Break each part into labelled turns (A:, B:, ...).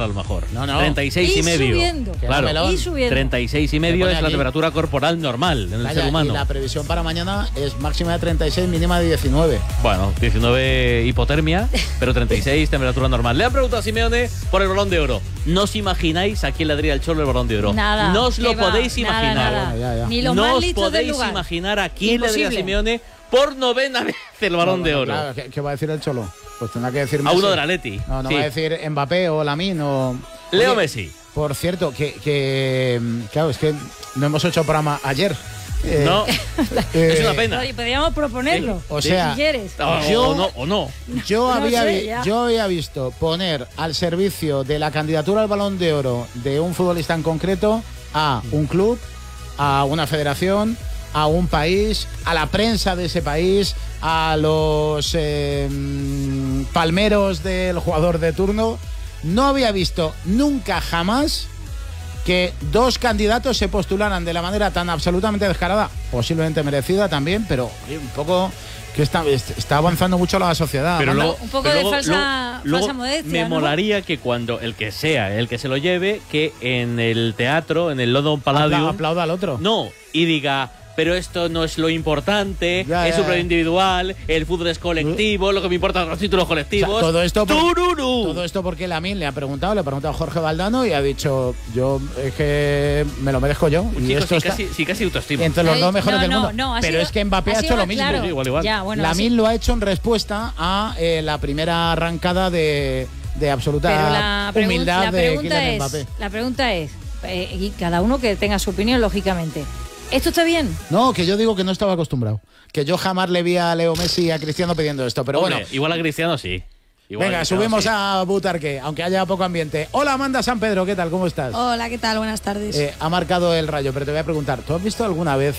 A: a lo mejor.
B: No.
A: 36 y medio.
C: Subiendo.
A: Claro.
C: Y subiendo.
A: 36 y medio es la temperatura corporal normal en el ser humano.
B: Y la previsión para mañana es máxima de 36, mínima de 19.
A: Bueno, 19 hipotermia, pero 36 temperatura normal. Le han preguntado a Simeone por el Balón de Oro. ¿No os imagináis a quién le daría el Cholo el Balón de Oro?
C: Nada.
A: No os lo podéis imaginar.
C: Nada.
B: Bueno, ya.
C: Ni los
A: No
C: más
A: os
C: listos del
A: podéis
C: lugar.
A: imaginar a quién le
C: Imposible.
A: daría a Simeone por 9ª vez el Balón de Oro.
B: Claro, ¿qué va a decir el Cholo? Pues tendrá que decir
A: A
B: Messi.
A: uno del Atleti.
B: No
A: Sí.
B: va a decir Mbappé o Lamine o...
A: Leo
B: Oye,
A: Messi.
B: Por cierto, claro, es que no hemos hecho programa ayer.
A: No, es una pena.
C: Oye, podríamos proponerlo.
B: O sea,
C: si quieres.
A: O no.
B: Yo
C: No sé, ya.
B: había visto poner al servicio de la candidatura al Balón de Oro de un futbolista en concreto a un club, a una federación, a un país, a la prensa de ese país, a los palmeros del jugador de turno. No había visto nunca jamás que dos candidatos se postularan de la manera tan absolutamente descarada, posiblemente merecida también, pero oye, un poco que está avanzando mucho la sociedad.
A: Pero
B: Amanda.
A: luego,
C: Un poco
A: pero
C: de
A: luego-
C: falsa
A: luego
C: modestia,
A: me
C: ¿no?
A: molaría que cuando el que sea, el que se lo lleve, que en el teatro, en el London Palladium,
B: Aplauda al otro.
A: no, y diga, pero esto no es lo importante,
B: Ya,
A: es
B: ya,
A: súper
B: ya.
A: individual, el fútbol es colectivo, lo que me importa son los títulos colectivos.
B: O sea, todo esto
A: ¡Tururú!
B: Todo esto porque Lamine le ha preguntado a Jorge Valdano y ha dicho, yo es que me lo merezco yo. Y
A: Chicos,
B: esto
A: casi autoestima.
B: entre los dos mejores del mundo.
C: No, ha
B: pero
C: sido-
B: es que Mbappé ha hecho
C: sido
B: lo mismo.
C: claro.
A: Sí, igual.
C: Ya, bueno,
B: Lamine lo ha hecho en respuesta a la primera arrancada de
C: pero
B: absoluta humildad de Kylian Mbappé.
C: La pregunta es, y cada uno que tenga su opinión, lógicamente. ¿Esto está bien?
B: No, que yo digo que no estaba acostumbrado. Que yo jamás le vi a Leo Messi y a Cristiano pidiendo esto. Pero
A: Hombre,
B: bueno,
A: igual a Cristiano sí. Igual
B: venga,
A: a Cristiano
B: subimos
A: sí.
B: a Butarque, aunque haya poco ambiente. Hola, Amanda San Pedro, ¿qué tal? ¿Cómo estás?
D: Hola, ¿qué tal? Buenas tardes.
B: Ha marcado el Rayo, pero te voy a preguntar, ¿tú has visto alguna vez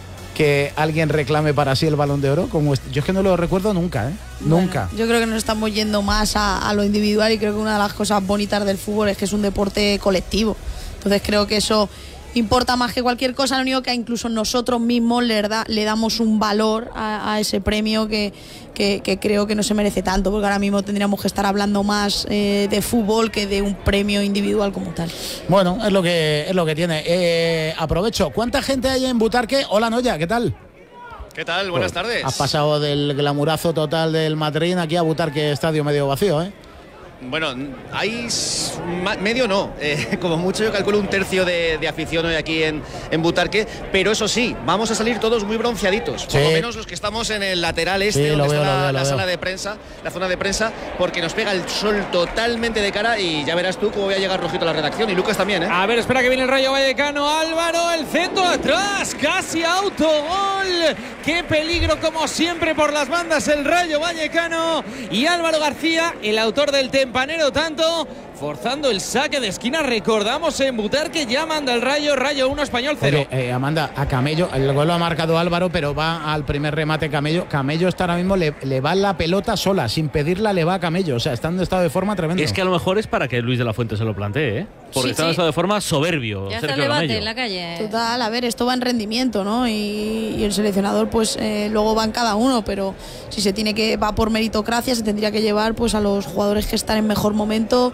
B: que alguien reclame para sí el Balón de Oro? Yo es que no lo recuerdo nunca, ¿eh?
D: Bueno,
B: Nunca.
D: Yo creo que nos estamos yendo más a lo individual y creo que una de las cosas bonitas del fútbol es que es un deporte colectivo. Entonces creo que eso importa más que cualquier cosa. Lo único que incluso nosotros mismos le damos un valor a ese premio que creo que no se merece tanto, porque ahora mismo tendríamos que estar hablando más de fútbol que de un premio individual como tal.
B: Bueno, es lo que tiene. Aprovecho. ¿Cuánta gente hay en Butarque? Hola, Noya, ¿qué tal?
E: ¿Qué tal? Buenas tardes.
B: Has pasado del glamurazo total del Madrid aquí a Butarque, estadio medio vacío, ¿eh?
E: Bueno, hay medio no, como mucho yo calculo un tercio de afición hoy aquí en Butarque, pero eso sí, vamos a salir todos muy bronceaditos, por lo menos los que estamos en el lateral este,
B: Sí,
E: donde
B: lo
E: está
B: veo,
E: la sala de prensa, la zona de prensa, porque nos pega el sol totalmente de cara y ya verás tú cómo voy a llegar rojito a la redacción y Lucas también, ¿eh?
F: A ver, espera que viene el Rayo Vallecano. Álvaro, el centro atrás, casi autogol. Qué peligro como siempre por las bandas el Rayo Vallecano. Y Álvaro García, el autor del tempanero tanto, forzando el saque de esquina. Recordamos en Butarque ya manda el Rayo 1, Español 0.
B: Oye, Amanda, a Camello, el gol lo ha marcado Álvaro, pero va al primer remate Camello. Camello está ahora mismo, le va la pelota sola, sin pedirla le va a Camello. O sea, está en un estado de forma tremendo.
A: Es que a lo mejor es para que Luis de la Fuente se lo plantee, ¿eh? Porque
C: Sí,
A: está en
C: sí.
A: estado de forma soberbio.
C: Ya está el
A: Sergio
C: debate
A: Camello.
C: en la calle.
D: Total, a ver, esto va en rendimiento, ¿no? Y el seleccionador, pues luego va en cada uno, pero si se tiene que va por meritocracia, se tendría que llevar pues a los jugadores que están en mejor momento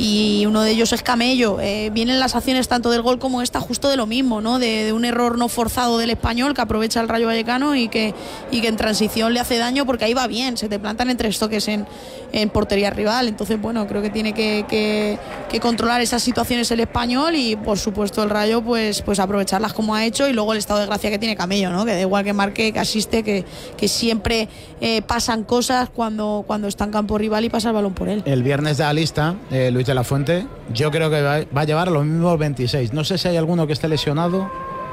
D: y uno de ellos es Camello. Vienen las acciones tanto del gol como esta justo de lo mismo, ¿no? De un error no forzado del español que aprovecha el Rayo Vallecano y que en transición le hace daño porque ahí va bien, se te plantan en 3 toques en portería rival. Entonces, bueno, creo que tiene que controlar esas situaciones el español y por supuesto el Rayo pues aprovecharlas como ha hecho y luego el estado de gracia que tiene Camello, ¿no? Que da igual que marque, que asiste, que siempre pasan cosas cuando está en campo rival y pasa el balón por él.
B: El viernes da lista Luis de la Fuente. Yo creo que va a llevar los mismos 26. No sé si hay alguno que esté lesionado.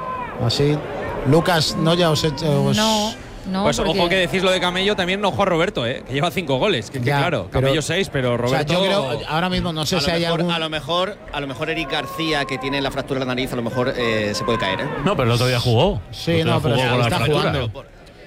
B: Así. Lucas, no ya os...
C: No,
F: Pues
C: porque...
F: ojo que decís lo de Camello, también no Juan Roberto, que lleva 5 goles. Que
B: Ya,
F: claro,
B: pero-
F: Camello 6, pero Roberto.
B: O sea, yo creo, ahora mismo no sé si hay algún...
E: a lo mejor Eric García, que tiene la fractura de la nariz, a lo mejor se puede caer, ¿eh?
A: No, pero el otro día jugó.
B: Sí,
A: El
B: no,
A: otro
B: pero
A: día jugó con la
B: está
A: fractura.
B: jugando.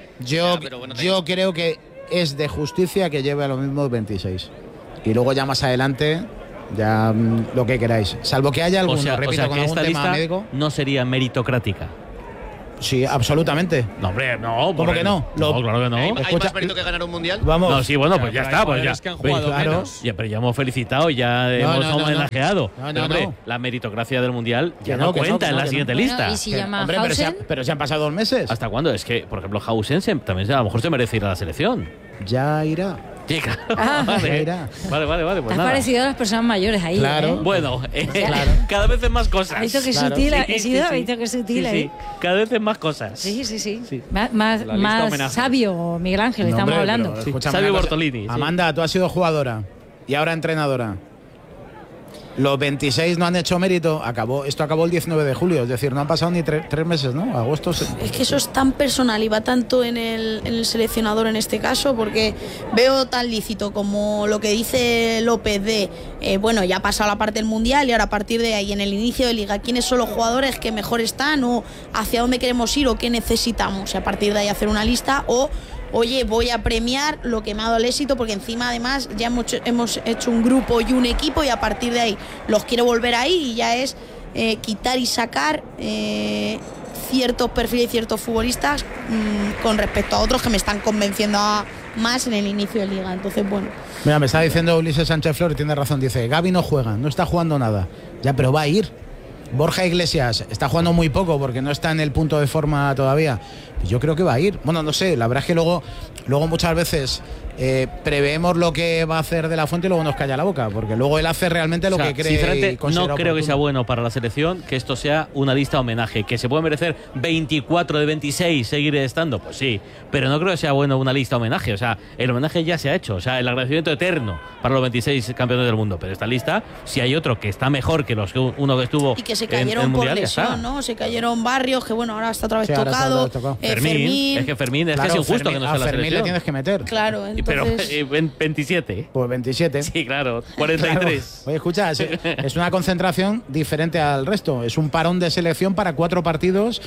B: Yo creo que es de justicia que lleve a los mismos 26. Y luego ya más adelante, ya lo que queráis. Salvo que haya alguno, repito, con
A: que
B: algún
A: esta
B: tema
A: lista
B: médico.
A: no sería meritocrática.
B: Sí, absolutamente.
A: No, hombre, no.
B: ¿Cómo que no?
A: No, claro que no.
E: ¿Hay
B: Escucha,
E: más mérito que ganar un mundial?
B: Vamos.
A: No, sí, bueno, pues ya está. Pues ya.
F: Que han jugado
B: Claro.
F: menos.
A: Ya, pero ya hemos felicitado, ya
B: No,
A: hemos
B: no, no,
A: homenajeado.
B: no. No,
A: Pero, hombre,
B: no.
A: la meritocracia del mundial ya
B: Que
A: no,
B: no, que no,
A: cuenta
B: que
A: en
B: no,
A: la
B: que
A: siguiente
C: Bueno,
A: lista.
C: y si llama
B: Hombre, pero se han pasado 2 meses.
A: ¿Hasta cuándo? Es que, por ejemplo, Hausen también a lo mejor se merece ir a la selección.
B: Ya irá.
A: Sí, claro.
C: Ah.
B: Ya
A: Vale,
B: irá.
A: vale. Pues
C: Te has
A: nada.
C: parecido a las personas mayores ahí.
B: Claro.
C: ¿eh?
A: Bueno,
B: Claro.
A: cada vez es más cosas.
C: ¿Has visto que
B: Claro.
C: sutil?
A: Sí,
C: ¿He sido? ¿Has
A: sí.
C: visto que sutil
A: Sí,
C: ahí?
A: sí. Cada vez es más cosas.
C: Sí.
A: Sí.
C: Más
F: La lista homenaje.
C: sabio, Miguel Ángel,
B: No,
C: estamos
B: hombre,
C: hablando.
B: pero
A: Sí,
B: escúchame
A: Sabio
B: una cosa.
A: Bortolini, sí.
B: Amanda, tú has sido jugadora y ahora entrenadora. Los 26 no han hecho mérito. Esto acabó el 19 de julio, es decir, no han pasado ni 3 meses, ¿no? Agosto.
D: Es que eso es tan personal y va tanto en el seleccionador en este caso, porque veo tan lícito como lo que dice López de, bueno, ya ha pasado la parte del Mundial y ahora a partir de ahí, en el inicio de Liga, ¿quiénes son los jugadores que mejor están o hacia dónde queremos ir o qué necesitamos? Y a partir de ahí hacer una lista o... Oye, voy a premiar lo que me ha dado el éxito, porque encima además ya hemos hecho un grupo y un equipo y a partir de ahí los quiero volver ahí y ya es quitar y sacar ciertos perfiles y ciertos futbolistas con respecto a otros que me están convenciendo más en el inicio de Liga. Entonces, bueno.
B: Mira, me está diciendo Ulises Sánchez Flores, tiene razón, dice, Gavi no juega, no está jugando nada. Ya, pero va a ir. Borja Iglesias está jugando muy poco porque no está en el punto de forma todavía. Yo creo que va a ir. Bueno, no sé, la verdad es que luego muchas veces preveemos lo que va a hacer De la Fuente y luego nos calla la boca, porque luego él hace realmente lo
A: O sea,
B: que cree.
A: sinceramente,
B: y considera
A: no creo que
B: oportuno.
A: sea bueno para la selección que esto sea una lista homenaje, que se puede merecer 24 de 26 seguir estando, pues sí, pero no creo que sea bueno una lista homenaje. O sea, el homenaje ya se ha hecho, o sea, el agradecimiento eterno para los 26 campeones del mundo, pero esta lista, si hay otro que está mejor que uno que estuvo
D: Y que se
A: en
D: cayeron
A: el
D: por
A: mundial, ya está.
D: lesión, ¿no? Se cayeron Barrios, que bueno, ahora está otra vez
B: Sí, ahora está
D: tocado.
B: otra vez tocado.
A: Fermín, es que Fermín es
B: Claro,
A: casi injusto
B: Fermín,
A: que no
B: a
A: sea la
B: Fermín
A: selección.
B: le tienes que meter.
D: Claro,
A: Pero
D: entonces...
A: 27.
B: Pues 27.
A: Sí, claro,
B: Claro.
A: 43.
B: Oye, escucha, es una concentración diferente al resto. Es un parón de selección para 4 partidos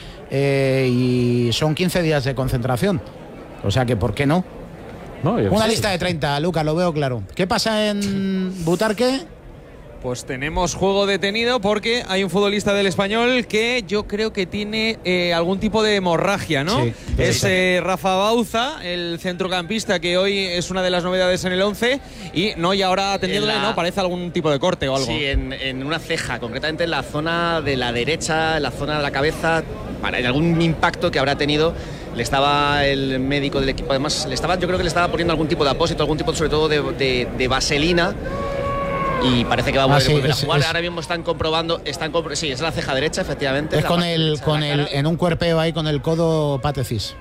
B: y son 15 días de concentración. O sea que, ¿por qué no?
A: No, yo qué
B: Una
A: sé.
B: lista de 30, Lucas, lo veo claro. ¿Qué pasa en Butarque?
F: Pues tenemos juego detenido porque hay un futbolista del Español que yo creo que tiene algún tipo de hemorragia, ¿no?
B: Sí, puede
F: Es Rafa Bauza, el centrocampista que hoy es una de las novedades en el 11 y ahora atendiéndole,
E: En la-
F: ¿no? Parece algún tipo de corte o algo.
E: Sí, en una ceja, concretamente en la zona de la derecha, en la zona de la cabeza, en algún impacto que habrá tenido. Le estaba el médico del equipo, además, yo creo que le estaba poniendo algún tipo de apósito, algún tipo sobre todo de vaselina. Y parece que va a volver a jugar. Ahora mismo están comprobando. Sí, es la ceja derecha, efectivamente.
B: Es
E: la
B: con
E: parte derecha de la cara.
B: en un cuerpeo ahí con el codo pátesis.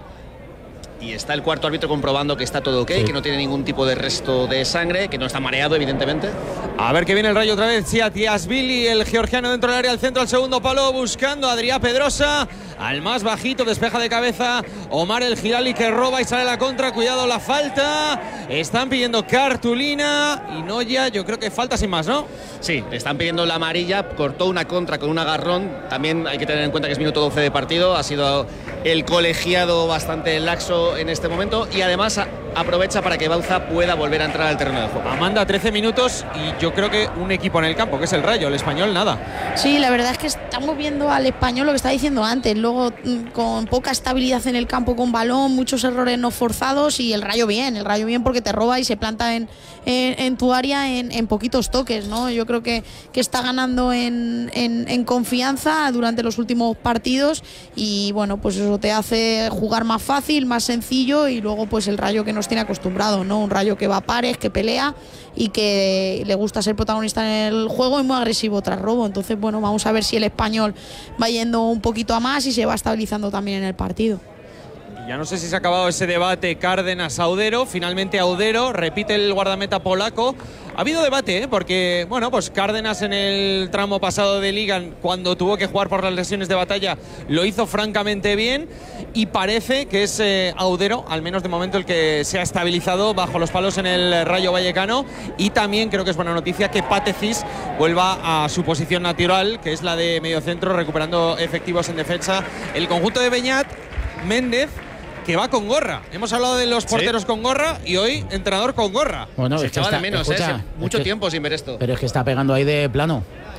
E: Y está el cuarto árbitro comprobando que está todo ok,
B: Sí.
E: que no tiene ningún tipo de resto de sangre, que no está mareado, evidentemente.
F: A ver que viene el Rayo otra vez. Siatiashvili, el georgiano dentro del área, al centro, al segundo palo, buscando a Adrià Pedrosa. Al más bajito, despeja de cabeza Omar El Hilali, que roba y sale a la contra. Cuidado la falta. Están pidiendo cartulina. Y Noya, yo creo que falta sin más, ¿no?
E: Sí, le están pidiendo la amarilla, cortó una contra con un agarrón. También hay que tener en cuenta que es minuto 12 de partido. Ha sido el colegiado bastante laxo en este momento y además aprovecha para que Bauza pueda volver a entrar al terreno de juego.
F: Amanda, 13 minutos y yo creo que un equipo en el campo, que es el Rayo, el Español, nada.
D: Sí, la verdad es que estamos viendo al Español lo que estaba diciendo antes, luego con poca estabilidad en el campo con balón, muchos errores no forzados y el Rayo bien porque te roba y se planta en tu área en poquitos toques, ¿no? Yo creo que está ganando en confianza durante los últimos partidos y bueno, pues eso te hace jugar más fácil, más sencillo y luego pues el Rayo que nos tiene acostumbrado, ¿no? Un Rayo que va a pares, que pelea y que le gusta ser protagonista en el juego y muy agresivo tras robo. Entonces, bueno, vamos a ver si el Español va yendo un poquito a más y se va estabilizando también en el partido.
F: Ya no sé si se ha acabado ese debate Cárdenas-Audero. Finalmente Audero repite el guardameta polaco. Ha habido debate, porque bueno, pues Cárdenas en el tramo pasado de Liga, cuando tuvo que jugar por las lesiones de batalla, lo hizo francamente bien. Y parece que es Audero, al menos de momento, el que se ha estabilizado bajo los palos en el Rayo Vallecano. Y también creo que es buena noticia que Pátecis vuelva a su posición natural, que es la de mediocentro, recuperando efectivos en defensa. El conjunto de Beñat, Méndez, que va con gorra. Hemos hablado de los porteros con gorra y hoy entrenador con gorra.
B: Bueno,
E: Se
B: es que
E: echaba
B: está,
E: de menos,
B: escucha,
E: mucho
B: es que-
E: tiempo sin ver esto.
B: Pero es que está pegando ahí de plano.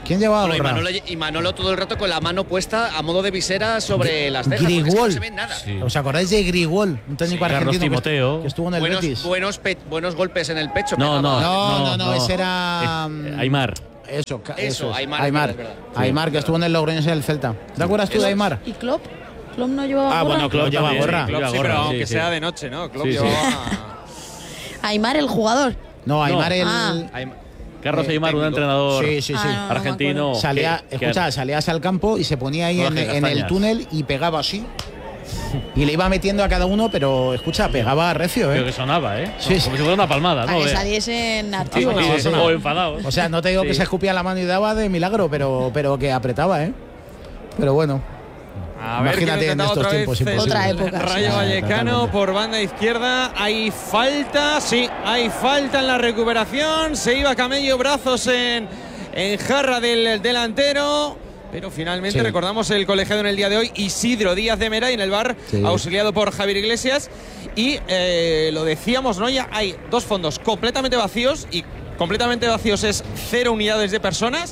B: ¿Quién llevaba
E: Bueno,
B: gorra?
E: y Manolo todo el rato con la mano puesta a modo de visera sobre las cejas. porque es que
B: Grigol.
E: no se ve nada.
A: Sí.
B: ¿Os acordáis de Grigol? Un técnico
A: Sí, Carlos
B: argentino
A: Timoteo.
B: que estuvo en el Betis.
E: Buenos golpes en el pecho.
A: No,
E: pegaba.
B: No, ese era
A: Aymar.
B: Eso,
E: Eso,
B: es.
E: Aymar,
B: Aymar,
E: es verdad.
B: Aymar, que estuvo en el Logroñés y el Celta. ¿Te acuerdas tú de Aymar?
D: ¿Y Klopp? ¿Klopp no llevaba gorra?
B: bueno, Klopp lleva
A: también,
B: gorra.
A: sí,
F: Klopp
A: lleva
F: sí,
A: gorra,
F: pero
A: sí,
F: aunque
A: sí.
F: sea de noche, ¿no? Klopp
A: Sí, sí.
F: llevaba…
D: Aymar, el jugador.
B: No, Aymar el…
A: Carlos Aymar, un
E: técnico.
A: entrenador
B: Sí.
D: Ah, no me
A: argentino.
B: Salía, salías al campo y se ponía ahí
A: Jorge
B: en el
A: Castañas.
B: túnel y pegaba así. Y le iba metiendo a cada uno, pero escucha, pegaba recio,
A: Creo
B: ¿eh?
A: que sonaba, ¿eh?
B: Sí, sí.
A: Como si fuera una palmada,
D: Para
A: ¿no?
D: que saliesen activos.
A: Sí,
B: sí.
A: o enfadados.
B: O sea, no te digo que
A: Sí.
B: se escupía la mano y daba de milagro, pero que apretaba, ¿eh? Pero bueno.
F: A ver,
B: Imagínate
F: que
B: en
F: lo
B: estos
F: intentaba
B: tiempos,
F: otra vez
B: imposible.
D: Otra
F: el
D: época, sí.
F: Rayo
B: Ah,
F: Vallecano
B: totalmente.
F: por banda izquierda. Hay falta, sí, hay falta en la recuperación. Se iba Camello, brazos en jarra del delantero. Pero finalmente
B: Sí.
F: recordamos el colegiado en el día de hoy, Isidro Díaz de Mera, y en el bar
B: Sí.
F: auxiliado por Javier Iglesias. Y lo decíamos, ¿no? Ya hay dos fondos completamente vacíos, y completamente vacíos es 0 unidades de personas.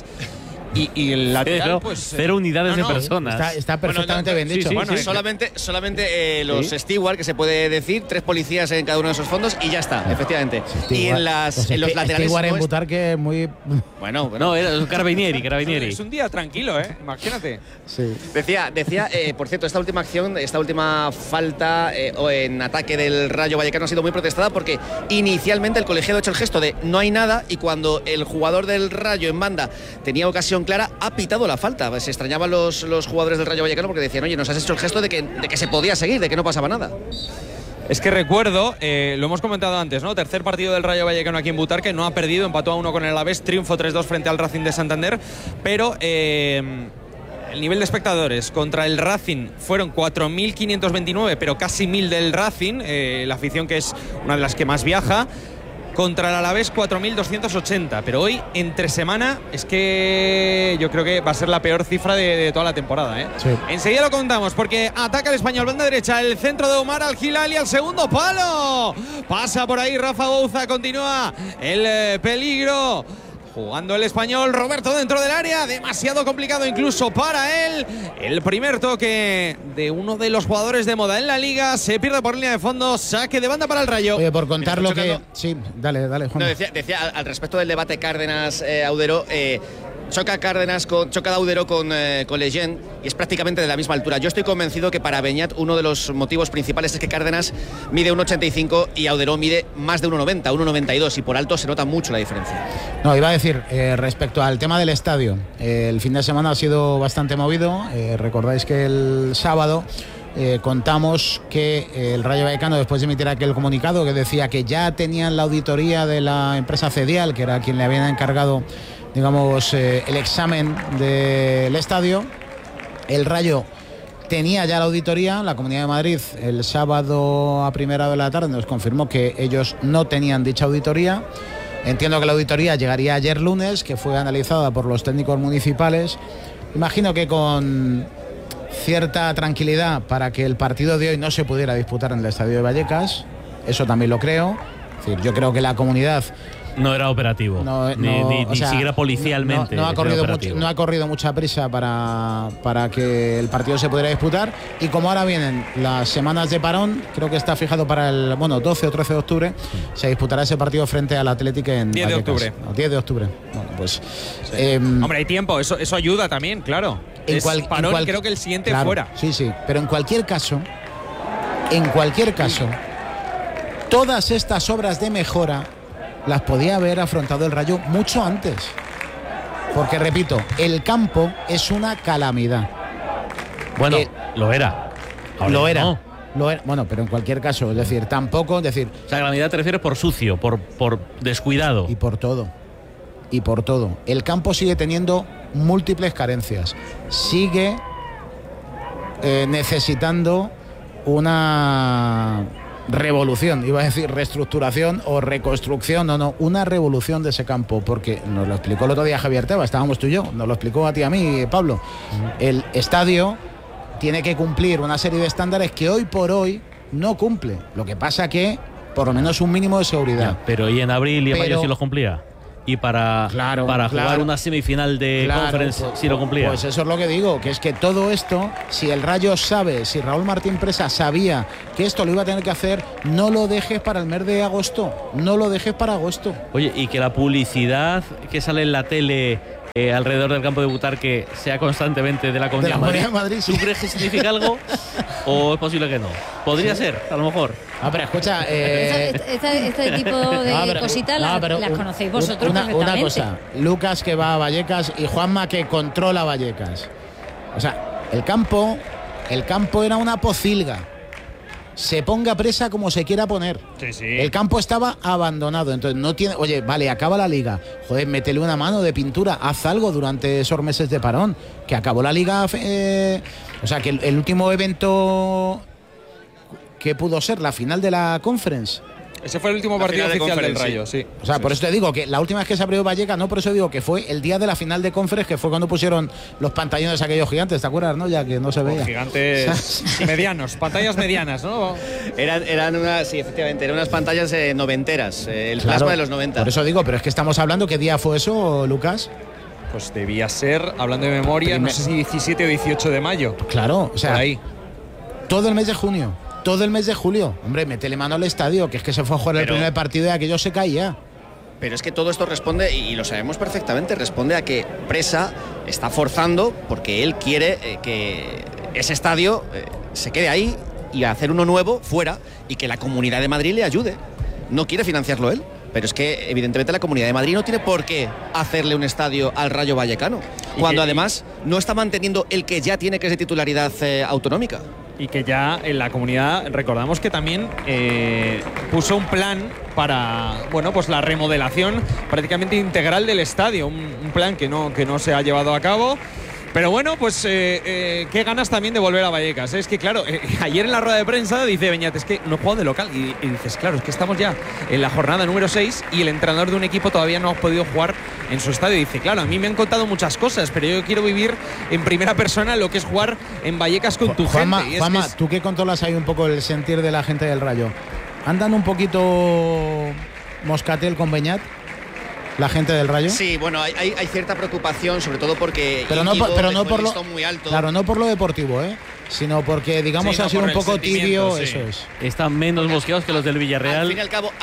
F: Y el lateral, pues.
A: 0 unidades
F: no,
A: de personas.
B: Está perfectamente
E: Bueno,
B: bien dicho.
A: sí,
E: Bueno,
A: sí.
E: solamente los
B: Sí.
E: steward, que se puede decir, 3 policías en cada uno de esos fondos y ya está, efectivamente. Y en los laterales.
B: Igual en
E: no es-
B: Butarque es muy…
E: Bueno,
A: No, era Carabinieri.
F: Es un día tranquilo, ¿eh? Imagínate.
B: Sí.
E: Decía, por cierto, esta última acción, esta última falta o en ataque del Rayo Vallecano ha sido muy protestada porque inicialmente el colegiado ha hecho el gesto de no hay nada, y cuando el jugador del Rayo en banda tenía ocasión clara, ha pitado la falta. Se extrañaban los jugadores del Rayo Vallecano porque decían, oye, nos has hecho el gesto de que se podía seguir, de que no pasaba nada.
F: Es que recuerdo, lo hemos comentado antes, ¿no? Tercer partido del Rayo Vallecano aquí en Butarque, no ha perdido, empató a 1 con el Alavés, triunfo 3-2 frente al Racing de Santander, pero el nivel de espectadores contra el Racing fueron 4.529, pero casi 1.000 del Racing, la afición que es una de las que más viaja. Contra el Alavés 4.280, pero hoy entre semana es que yo creo que va a ser la peor cifra de toda la temporada, ¿eh?
B: Sí.
F: Enseguida lo contamos porque ataca el Español, banda derecha, el centro de Omar Al Hilali al segundo palo. Pasa por ahí Rafa Bouza, continúa el peligro. Jugando el Español, Roberto dentro del área, demasiado complicado incluso para él. El primer toque de uno de los jugadores de moda en la liga, se pierde por línea de fondo, saque de banda para el Rayo.
B: Oye, por contar
E: Mira,
B: lo que…
E: chocando.
B: Sí, dale, Juan.
E: No, decía al respecto del debate Cárdenas-Audero, choca Audero con Lejeune y es prácticamente de la misma altura. Yo estoy convencido que para Beñat uno de los motivos principales es que Cárdenas mide 1,85 y Audero mide más de 1,90, 1,92, y por alto se nota mucho la diferencia.
B: No, iba a decir, respecto al tema del estadio, el fin de semana ha sido bastante movido. Recordáis que el sábado contamos que el Rayo Vallecano, después de emitir aquel comunicado que decía que ya tenían la auditoría de la empresa Cedial, que era quien le habían encargado, digamos, el examen del estadio, el Rayo tenía ya la auditoría. La Comunidad de Madrid el sábado a primera hora de la tarde nos confirmó que ellos no tenían dicha auditoría. Entiendo que la auditoría llegaría ayer lunes, que fue analizada por los técnicos municipales. Imagino que con cierta tranquilidad para que el partido de hoy no se pudiera disputar en el Estadio de Vallecas. Eso también lo creo. Es decir, yo creo que la comunidad
A: No era operativo. Ni siquiera policialmente.
B: No ha
A: era
B: corrido
A: operativo.
B: no ha corrido mucha prisa para que el partido se pudiera disputar. Y como ahora vienen las semanas de parón, creo que está fijado para el 12 o 13 de octubre, se disputará ese partido frente al Atlético en
F: 10 de
B: Vallecas.
F: octubre.
B: No, 10 de octubre. Bueno, pues
F: Hombre, hay tiempo, eso ayuda también, claro. Creo que el siguiente
B: claro,
F: fuera.
B: Sí, pero en cualquier caso, todas estas obras de mejora las podía haber afrontado el Rayo mucho antes. Porque, repito, el campo es una calamidad.
A: Bueno, lo era. Ahora
B: Lo era.
A: no.
B: Lo era. Bueno, pero en cualquier caso, es decir, tampoco, es decir,
A: O sea, calamidad te refieres por sucio, por descuidado.
B: y por todo. El campo sigue teniendo múltiples carencias. Sigue necesitando una revolución, iba a decir reestructuración o reconstrucción, una revolución de ese campo, porque nos lo explicó el otro día Javier Tebas, estábamos tú y yo, nos lo explicó a ti y a mí, Pablo. El estadio tiene que cumplir una serie de estándares que hoy por hoy no cumple. Lo que pasa que, por lo menos un mínimo de seguridad.
A: Ya, pero ¿y en abril y en mayo
B: Pero-
A: sí los cumplía? y para jugar una semifinal de Conference si lo cumplía.
B: Pues eso es lo que digo, que es que todo esto, si el Rayo sabe, si Raúl Martín Presa sabía que esto lo iba a tener que hacer, no lo dejes para el mes de agosto, no lo dejes para agosto.
A: Oye, y que la publicidad que sale en la tele alrededor del campo de Butarque sea constantemente de la Comunidad de Madrid,
B: sí.
A: ¿Tú crees que significa algo o es posible que no? Podría ser, a lo mejor.
B: Pero escucha,
C: este tipo de cositas las conocéis vosotros perfectamente.
B: Una cosa, Lucas que va a Vallecas y Juanma que controla Vallecas. O sea, el campo era una pocilga. Se ponga Presa como se quiera poner.
F: Sí.
B: El campo estaba abandonado, entonces no tiene. Oye, vale, acaba la liga. Joder, métele una mano de pintura, haz algo durante esos meses de parón. Que acabó la liga. O sea, que el último evento que pudo ser la final de la Conference.
F: Ese fue el último partido oficial del Rayo, sí.
B: O sea, por eso te digo que la última vez que se abrió Vallecas, no, por eso digo que fue el día de la final de Conference, que fue cuando pusieron los pantallones aquellos gigantes, ¿te acuerdas, no? Ya que no se veía.
F: Gigantes medianos, pantallas medianas, ¿no?
E: Eran unas pantallas noventeras, el plasma de los 90.
B: Por eso digo, pero es que estamos hablando, ¿qué día fue eso, Lucas?
F: Pues debía ser, hablando de memoria, no sé si 17 o 18 de mayo.
B: Claro, o sea,
F: por ahí.
B: Todo el mes de junio. Todo el mes de julio. Hombre, métele mano al estadio, que es que se fue a jugar el primer partido y aquello se caía.
E: Pero es que todo esto responde, y lo sabemos perfectamente, responde a que Presa está forzando porque él quiere que ese estadio se quede ahí y hacer uno nuevo fuera y que la Comunidad de Madrid le ayude. No quiere financiarlo él, pero es que evidentemente la Comunidad de Madrid no tiene por qué hacerle un estadio al Rayo Vallecano, cuando además no está manteniendo el que ya tiene, que es de titularidad autonómica.
F: Y que ya en la comunidad, recordamos que también puso un plan para, bueno, pues la remodelación prácticamente integral del estadio, un plan que no se ha llevado a cabo. Pero bueno, pues qué ganas también de volver a Vallecas. Es que claro, ayer en la rueda de prensa dice Beñat, es que no juego de local. Y dices, claro, es que estamos ya en la jornada número 6 y el entrenador de un equipo todavía no ha podido jugar en su estadio. Y dice, claro, a mí me han contado muchas cosas, pero yo quiero vivir en primera persona lo que es jugar en Vallecas con tu
B: Juanma,
F: gente.
B: Juanma, tú que controlas ahí un poco el sentir de la gente del Rayo, ¿andan un poquito moscatel con Beñat? ¿La gente del Rayo?
E: Sí, bueno, hay cierta preocupación, sobre todo porque
B: pero no por lo
E: muy alto.
B: Claro, no por lo deportivo, sino porque digamos ha sido un poco tibio, sí. Eso es.
A: Están menos mosqueados que los del Villarreal.
E: Al fin y al cabo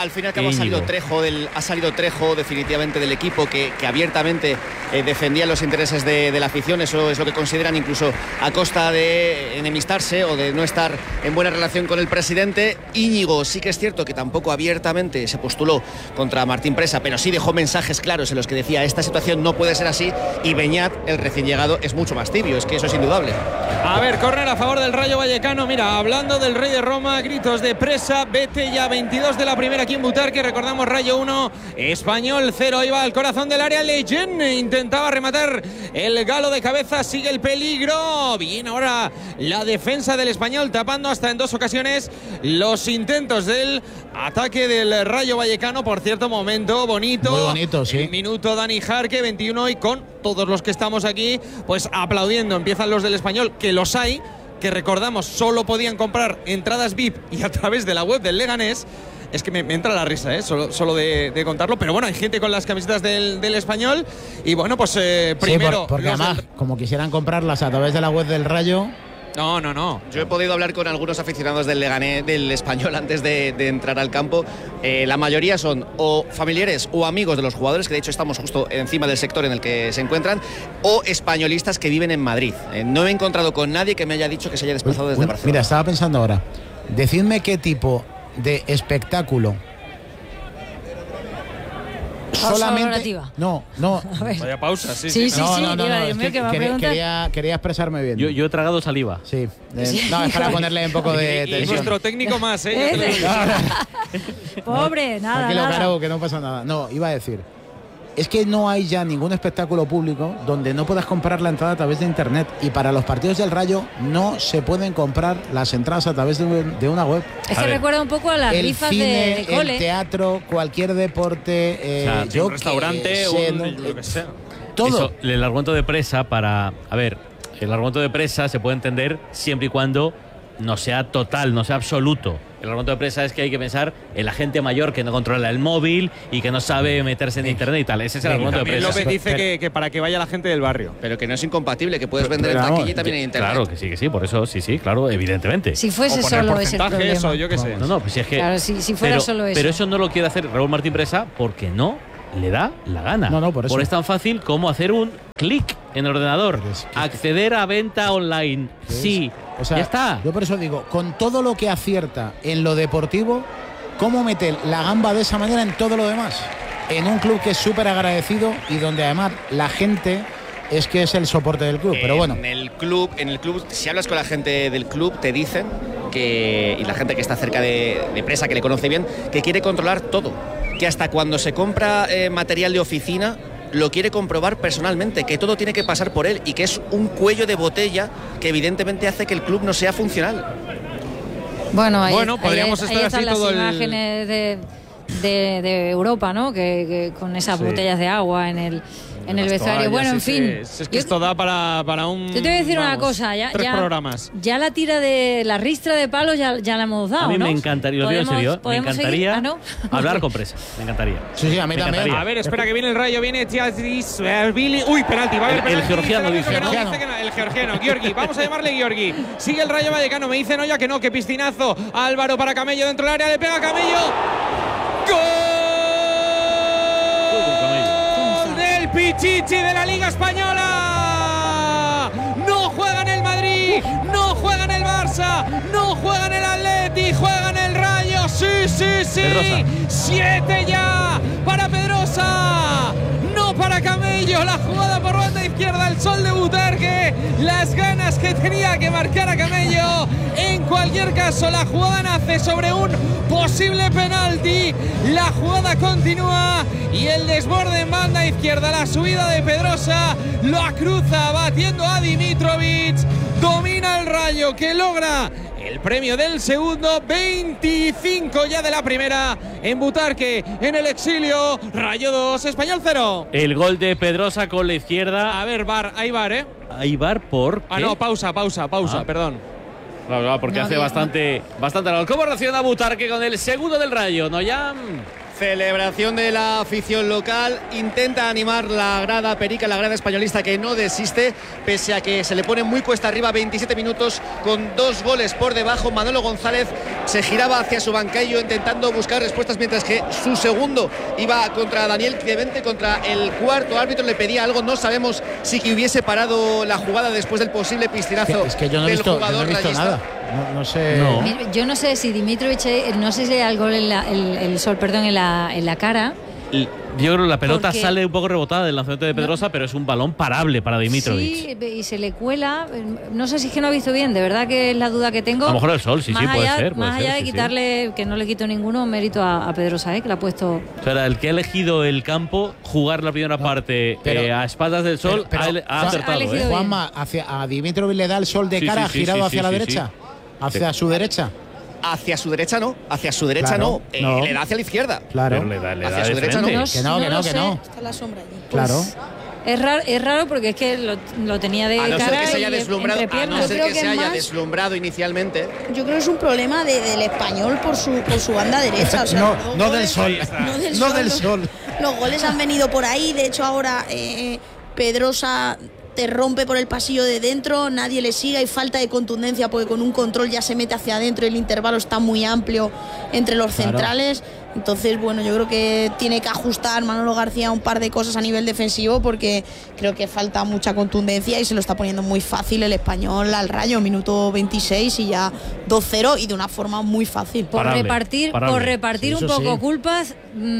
E: ha salido Trejo definitivamente del equipo que abiertamente defendía los intereses de la afición. Eso es lo que consideran, incluso a costa de enemistarse o de no estar en buena relación con el presidente. Íñigo sí que es cierto que tampoco abiertamente se postuló contra Martín Presa, pero sí dejó mensajes claros en los que decía esta situación no puede ser así, y Beñat, el recién llegado, es mucho más tibio, es que eso es indudable.
F: A ver, córner a favor del Rayo Vallecano. Mira, hablando del Rey de Roma, gritos de Presa, vete ya, 22 de la primera aquí en Butarque. Recordamos, Rayo 1, Español 0. Ahí va al corazón del área Leyen, intentaba rematar el galo de cabeza, sigue el peligro. Bien, ahora la defensa del Español tapando hasta en 2 ocasiones los intentos del ataque del Rayo Vallecano. Por cierto, momento bonito.
B: Muy bonito, sí.
F: Minuto Dani Jarque, 21, y con todos los que estamos aquí pues aplaudiendo. Empiezan los del Español, que los hay, que recordamos solo podían comprar entradas VIP y a través de la web del Leganés. Es que me entra la risa, solo de contarlo. Pero bueno, hay gente con las camisetas del Español. Y bueno, pues primero...
B: Sí, porque además, como quisieran comprarlas a través de la web del Rayo...
F: No.
E: Yo he podido hablar con algunos aficionados del Leganés, del Español, antes de entrar al campo. La mayoría son o familiares o amigos de los jugadores, que de hecho estamos justo encima del sector en el que se encuentran, o españolistas que viven en Madrid. No he encontrado con nadie que me haya dicho que se haya desplazado desde Barcelona.
B: Mira, estaba pensando ahora, decidme qué tipo de espectáculo solamente no
F: vaya pausa, sí.
B: Quería expresarme bien.
A: Yo he tragado saliva.
B: Sí. No, es para ponerle un poco de tensión.
F: Y nuestro técnico más,
C: Pobre, nada.
B: Claro, que no pasa nada. No, iba a decir, es que no hay ya ningún espectáculo público donde no puedas comprar la entrada a través de internet, y para los partidos del Rayo no se pueden comprar las entradas a través de una web.
C: Es que recuerda un poco a las rifas de cole.
B: El teatro, cualquier deporte,
F: un restaurante, lo que sea.
B: Todo.
A: Eso, el argumento de Presa el argumento de Presa se puede entender siempre y cuando no sea total, no sea absoluto. El argumento de presa es que hay que pensar en la gente mayor que no controla el móvil y que no sabe meterse en internet y tal. Ese es el argumento de
F: También
A: presa.
F: López dice que para que vaya la gente del barrio.
E: Pero que no es incompatible, que puedes vender en taquilla y también en internet.
A: Claro que sí, por eso sí, claro, evidentemente.
C: Si fuese
F: O poner
C: solo ese el
F: porcentajes
C: problema.
F: o yo qué sé.
A: No, pues si es que.
C: Claro, si fuera solo eso.
A: Pero eso no lo quiere hacer Raúl Martín Presa porque no le da la gana.
B: No, por eso.
A: Es tan fácil como hacer un clic en el ordenador. Acceder a venta online. Sí.
B: O sea,
A: ya está.
B: Yo por eso digo, con todo lo que acierta en lo deportivo, ¿cómo mete la gamba de esa manera en todo lo demás? En un club que es súper agradecido y donde además la gente es que es el soporte del club. Pero bueno.
E: En el club, si hablas con la gente del club, te dicen que, y la gente que está cerca de Presa, que le conoce bien, que quiere controlar todo. Que hasta cuando se compra material de oficina, lo quiere comprobar personalmente, que todo tiene que pasar por él y que es un cuello de botella que evidentemente hace que el club no sea funcional.
C: Bueno,
F: podríamos estar
C: están
F: así
C: las
F: todo el...
C: imágenes de Europa, ¿no? Que con esas botellas de agua en el vestuario. Bueno, en fin.
F: Es que esto da para un...
C: Yo te voy a decir una cosa.
F: Tres programas.
C: Ya la tira de la ristra de palos ya la hemos dado,
A: A mí
C: ¿no?
A: me encantaría, lo digo en serio, me encantaría
C: hablar
A: con Presa. Me encantaría.
B: Sí, a mí también.
F: A ver, espera que viene el Rayo, viene Billy. Uy, penalti, va a haber penalti.
A: El georgiano dice, ¿no?
F: El georgiano, Giorgi. Vamos a llamarle Giorgi. Sigue el Rayo Vallecano, me dice Noya que no, que piscinazo. Álvaro para Camello dentro del área, le pega a Camello. ¡Gol! Del Pichichi de la Liga Española. No juega en el Madrid, no juega en el Barça, no juega en el Atleti, juega en el Rayo. Sí.
A: Pedrosa.
F: 7 ya para Pedrosa. No para Camello, la jugada por banda izquierda, el Sol de Butarque, las ganas que tenía que marcar a Camello. En cualquier caso, la jugada nace sobre un posible penalti. La jugada continúa y el desborde en banda izquierda, la subida de Pedrosa, lo cruza batiendo a Dimitrovic. Domina el Rayo, que logra el premio del segundo, 25 ya de la primera en Butarque, en el exilio. Rayo 2, Español 0.
A: El gol de Pedrosa con la izquierda.
F: A ver, hay VAR, ¿eh?
A: Hay VAR por...
F: Ah, no, pausa, perdón.
A: Claro, porque hace bastante gol. ¿Cómo reacciona Butarque con el segundo del Rayo? Noyam.
E: Celebración de la afición local, intenta animar la grada perica, la grada españolista, que no desiste, pese a que se le pone muy cuesta arriba. 27 minutos con 2 goles por debajo. Manolo González se giraba hacia su banquillo intentando buscar respuestas, mientras que su segundo iba contra Daniel Clemente, contra el cuarto árbitro, le pedía algo. No sabemos si que hubiese parado la jugada después del posible piscinazo
B: es que yo no he
E: del
B: visto,
E: jugador rayista.
B: Nada. No sé.
A: No.
C: Yo no sé si Dimitrovic, no sé si el gol el Sol, perdón, en la cara.
A: Yo creo que la pelota
C: Porque
A: sale un poco rebotada del lanzamiento de Pedrosa, pero es un balón parable para Dimitrovic.
C: Sí, y se le cuela. No sé si es que no ha visto bien, de verdad que es la duda que tengo.
A: A lo mejor el Sol, sí, puede ser.
C: Más allá de
A: sí,
C: quitarle, que no le quito ninguno mérito a Pedrosa, que le ha puesto.
A: O sea, el que ha elegido el campo, jugar la primera parte a espaldas del Sol, ha acertado.
B: Juanma, a Dimitrovic le da el Sol de cara, girado hacia la derecha. Hacia su derecha.
E: Hacia su derecha no, claro, no. Le da hacia la izquierda.
B: Claro.
A: Pero le da
E: hacia su derecha no.
B: Que no.
D: Está la sombra allí.
B: Claro.
C: Es raro porque es que lo tenía de cara.
E: A no ser que se haya
C: y
E: deslumbrado,
C: entre
E: a no
C: piernas.
E: ser que se haya deslumbrado inicialmente.
D: Yo creo que es un problema del español por su banda derecha. O sea,
B: no del Sol.
D: No del Sol. Los goles han venido por ahí. De hecho, ahora Pedrosa te rompe por el pasillo de dentro, nadie le sigue, hay falta de contundencia porque con un control ya se mete hacia adentro y el intervalo está muy amplio entre los centrales. Entonces, bueno, yo creo que tiene que ajustar Manolo García un par de cosas a nivel defensivo, porque creo que falta mucha contundencia y se lo está poniendo muy fácil el Español al Rayo, minuto 26 y ya 2-0 y de una forma muy fácil.
C: Por repartir sí, un poco culpas,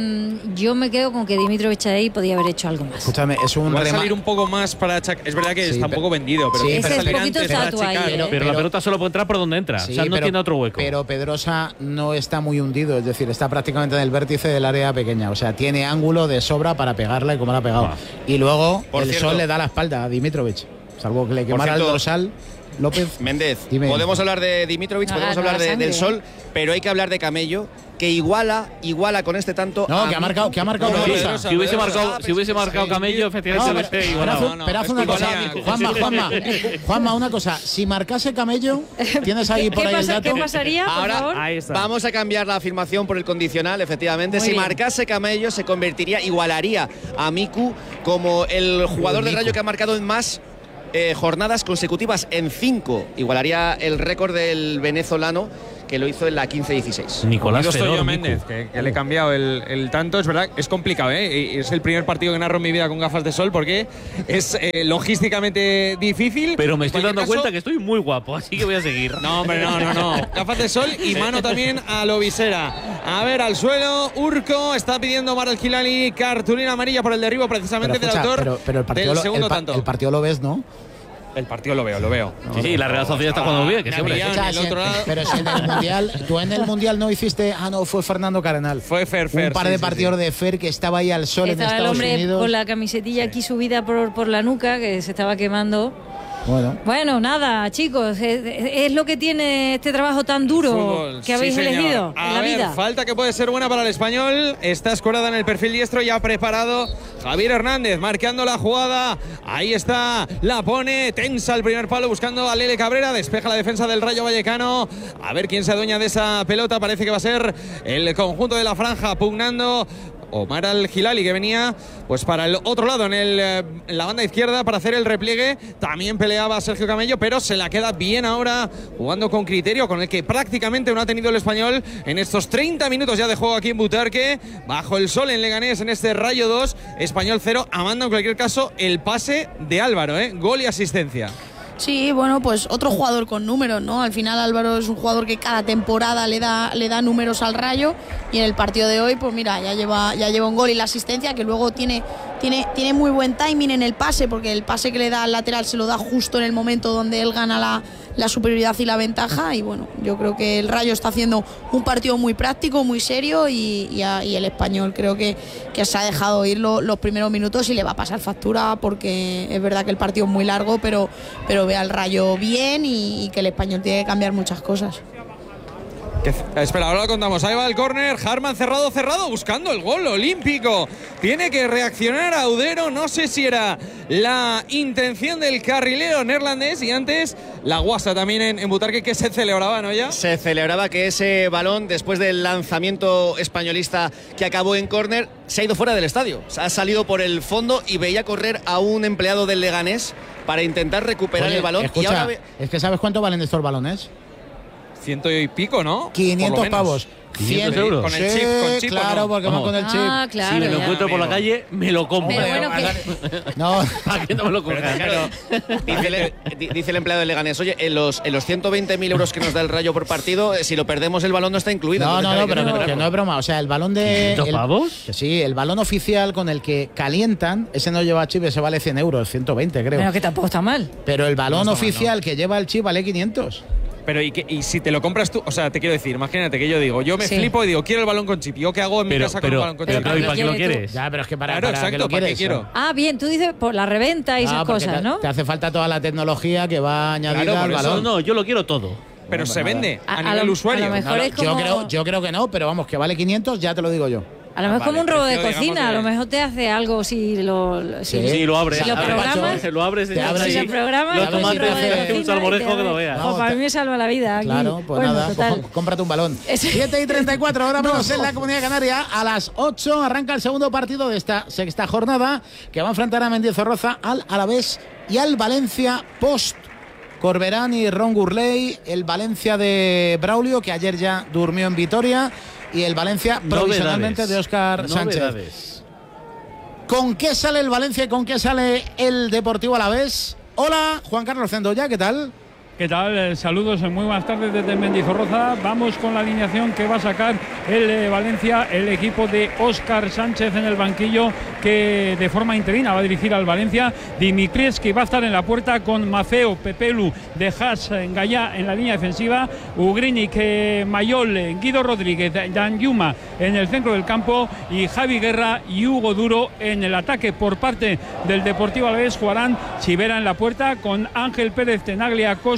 C: yo me quedo con que Dimitrovic ahí podía haber hecho algo más.
B: Escúchame, es un
F: va a salir un poco más para achacar. Es verdad que está un poco vendido, pero
C: ese es poquito estatua ahí,
A: pero la pelota solo puede entrar por donde entra, o sea, no tiene otro hueco.
B: Pero Pedrosa no está muy hundido, es decir, está prácticamente en el vértice del área pequeña, o sea, tiene ángulo de sobra para pegarla y como la ha pegado. Y luego Sol le da la espalda a Dimitrovic, salvo que le quemara el dorsal. López
E: Méndez,
B: dime.
E: Podemos hablar de Dimitrovic, podemos hablar del Sol, pero hay que hablar de Camello, que iguala con este tanto.
B: No, que ha marcado Pedrosa.
A: Si hubiese marcado Camello, efectivamente.
B: Pero haz una cosa, Juanma, una cosa. Si marcase Camello, tienes ahí por ahí el dato.
C: ¿Qué pasaría, por favor?
E: Ahora vamos a cambiar la afirmación por el condicional, efectivamente.
C: Muy
E: si
C: bien.
E: marcase Camello, se convertiría, igualaría a Miku como el jugador del Rayo que ha marcado en más jornadas consecutivas, en 5. Igualaría el récord del venezolano, que lo hizo en la 15-16.
A: Nicolás
F: Estoy
A: Fedor,
F: yo Méndez, que le he cambiado el tanto. Es verdad, es complicado, ¿eh? Es el primer partido que narro en mi vida con gafas de sol porque es logísticamente difícil.
A: Pero me estoy
F: En cualquier
A: dando
F: caso,
A: cuenta que estoy muy guapo, así que voy a seguir.
F: No, hombre, no. Gafas de sol y mano también a lo visera. A ver, al suelo, Urco está pidiendo Omar Al-Hilali cartulina amarilla por el derribo precisamente del autor
B: pero el partido
F: del segundo tanto.
B: El partido lo ves, ¿no?
F: El partido lo veo.
A: Sí, la Real Sociedad está jugando bien, que siempre.
F: Millán, el otro lado.
B: Pero si en el Mundial, tú en el Mundial no hiciste. No, fue Fernando Cardenal.
F: Fue Fer.
B: Un par de
F: sí,
B: partidos de Fer que estaba ahí al sol
C: Estaba
B: en
C: el
B: Estados
C: hombre
B: Unidos.
C: con la camisetilla aquí subida por la nuca, que se estaba quemando. Bueno, nada, chicos, es lo que tiene este trabajo tan duro
F: Fútbol,
C: que habéis
F: sí, señor.
C: elegido
F: A
C: en la
F: ver,
C: vida.
F: falta que puede ser buena para el Español. Está escorada en el perfil diestro, ya preparado Javier Hernández, marcando la jugada. Ahí está, la pone, tensa el primer palo buscando a Lele Cabrera. Despeja la defensa del Rayo Vallecano. A ver quién se adueña de esa pelota. Parece que va a ser el conjunto de la franja pugnando Omar Al-Hilali, que venía pues para el otro lado en la banda izquierda para hacer el repliegue. También peleaba Sergio Camello, pero se la queda bien ahora, jugando con criterio, con el que prácticamente no ha tenido el Español en estos 30 minutos ya de juego aquí en Butarque. Bajo el sol en Leganés, en este Rayo 2, Español 0. Amando en cualquier caso el pase de Álvaro, gol y asistencia.
D: Sí, bueno, pues otro jugador con números, ¿no? Al final Álvaro es un jugador que cada temporada le da números al Rayo, y en el partido de hoy, pues mira, ya lleva un gol y la asistencia, que luego tiene muy buen timing en el pase, porque el pase que le da al lateral se lo da justo en el momento donde él gana la superioridad y la ventaja. Y bueno, yo creo que el Rayo está haciendo un partido muy práctico, muy serio, y el Español creo que se ha dejado ir los primeros minutos y le va a pasar factura, porque es verdad que el partido es muy largo, pero ve al Rayo bien, y que el Español tiene que cambiar muchas cosas.
F: Espera, ahora lo contamos. Ahí va el córner. Harman cerrado, buscando el gol olímpico. Tiene que reaccionar Audero. No sé si era la intención del carrilero neerlandés. Y antes la guasa también en Butarque, que se celebraba, ¿no? Ya
E: se celebraba que ese balón, después del lanzamiento españolista que acabó en córner, se ha ido fuera del estadio. Ha salido por el fondo y veía correr a un empleado del Leganés para intentar recuperar el balón.
B: Escucha,
E: y ahora
B: es que ¿sabes cuánto valen estos balones?
F: 100 y pico, ¿no?
B: 500 pavos.
A: 500 euros.
F: Con el chip, con chip,
B: claro,
F: ¿no?
B: porque va con el chip.
C: Claro,
A: si me lo
C: ya.
A: encuentro por la calle, me lo compro.
C: Pero bueno,
B: No,
A: ¿Para qué no me lo cojas?
E: dice el empleado del Leganés, oye, en los 120.000 euros que nos da el Rayo por partido, si lo perdemos el balón no está incluido.
B: no, pero que no es broma. O sea, el balón de...
A: ¿500 pavos?
B: Sí, el balón oficial con el que calientan, ese no lleva chip, ese vale 100 euros, 120 creo.
C: Pero que tampoco está mal.
B: Pero el balón
F: No está mal,
B: oficial que lleva el chip vale 500.
F: Pero y si te lo compras tú, o sea, te quiero decir, imagínate que yo digo, yo me flipo y digo, quiero el balón con chip. ¿Yo qué hago en mi casa con el balón con chip?
A: Pero, ¿y para qué lo quieres?
B: Ya, pero es que para
F: Claro,
B: que
F: exacto,
B: lo
F: ¿para qué
B: quieres.
F: quiero?
C: Bien, tú dices por la reventa y esas
B: porque
C: cosas, ¿no?
B: Te hace falta toda la tecnología que va añadida
F: Claro,
B: al
F: por eso
B: balón.
A: No, yo lo quiero todo.
F: Pero se vende a
C: A
F: nivel
C: lo
F: usuario.
C: mejor es como...
B: Yo creo que no, pero vamos, que vale 500, ya te lo digo yo.
C: A lo mejor
F: vale,
C: como un robo de
F: precio,
C: cocina,
F: digamos,
C: a lo mejor te hace algo si lo
A: abres.
C: Si lo programas,
A: Lo abres
B: te abres
C: si
B: y-
C: lo programas,
A: Los
C: pues,
A: tomates
C: un robo de
A: hace
C: cocina
A: un salmorejo
C: y te
A: que no
C: abre.
A: veas.
B: Vamos,
C: Para mí me salva la vida aquí.
B: Claro, pues
C: Bueno,
B: nada,
C: total.
B: cómprate un balón.
C: Ese-
B: 7:34, ahora menos en la Comunidad Canaria. A las 8 arranca el segundo partido de esta sexta jornada, que va a enfrentar a Mendizorroza, al Alavés y al Valencia post Corberán y Ron Gurley. El Valencia de Braulio, que ayer ya durmió en Vitoria, y el Valencia provisionalmente de Óscar Sánchez.
A: Novedades.
B: ¿Con qué sale el Valencia y con qué sale el Deportivo Alavés? Hola, Juan Carlos Cendoya, ¿qué tal?
G: ¿Qué tal? Saludos, muy buenas tardes desde Mendizorroza. Vamos con la alineación que va a sacar el Valencia, el equipo de Óscar Sánchez en el banquillo, que de forma interina va a dirigir al Valencia. Dimitrievski va a estar en la puerta con Maceo, Pepelu, De Haas, Gallá en la línea defensiva, Ugrinic, Mayol, Guido Rodríguez, Danjuma en el centro del campo, y Javi Guerra y Hugo Duro en el ataque. Por parte del Deportivo Alavés jugarán Chivera en la puerta con Ángel Pérez, Tenaglia, Costa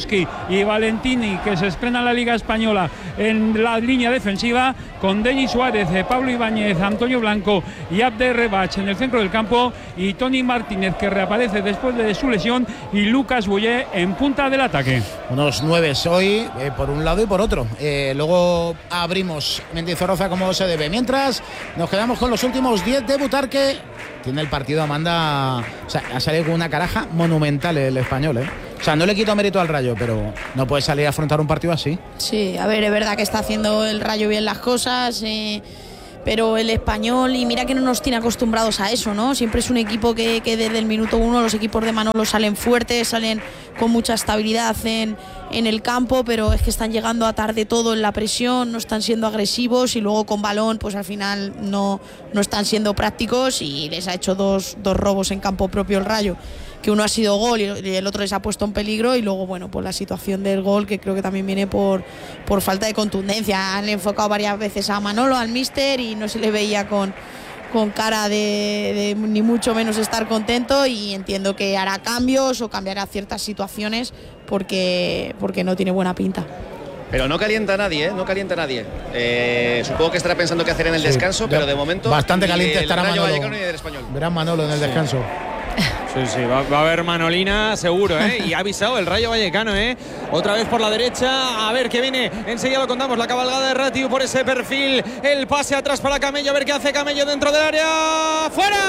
G: Lewandowski y Valentini, que se estrena en la Liga Española en la línea defensiva, con Denis Suárez, Pablo Ibáñez, Antonio Blanco y Abder Rebach en el centro del campo, y Tony Martínez, que reaparece después de su lesión, y Lucas Boyé en punta del ataque.
B: Unos 9 hoy, por un lado y por otro. Luego abrimos Mendizorroza como se debe. Mientras nos quedamos con los últimos 10 de Butarque. Tiene el partido, Amanda. O sea, ha salido con una caraja monumental el Español, ¿eh? O sea, no le quito mérito al Rayo, pero no puede salir a afrontar un partido así.
D: Sí, a ver, es verdad que está haciendo el Rayo bien las cosas, pero el Español, y mira que no nos tiene acostumbrados a eso, ¿no? Siempre es un equipo que desde el minuto 1 los equipos de Manolo salen fuertes, salen con mucha estabilidad en el campo, pero es que están llegando a tarde todo en la presión, no están siendo agresivos, y luego con balón pues al final no están siendo prácticos, y les ha hecho dos robos en campo propio el Rayo, que uno ha sido gol y el otro les ha puesto en peligro, y luego bueno, pues la situación del gol, que creo que también viene por falta de contundencia. Han enfocado varias veces a Manolo, al míster, y no se le veía con cara de ni mucho menos estar contento, y entiendo que hará cambios o cambiará ciertas situaciones porque no tiene buena pinta.
E: Pero no calienta a nadie, ¿eh? No calienta a nadie. Supongo que estará pensando qué hacer en el descanso, pero de momento
B: bastante caliente estará Manolo. Verán Manolo en el descanso.
F: Sí, va a haber Manolina seguro, ¿eh? Y ha avisado el Rayo Vallecano, ¿eh? Otra vez por la derecha, a ver qué viene. Enseguida lo contamos, la cabalgada de Ratiu por ese perfil. El pase atrás para Camello, a ver qué hace Camello dentro del área.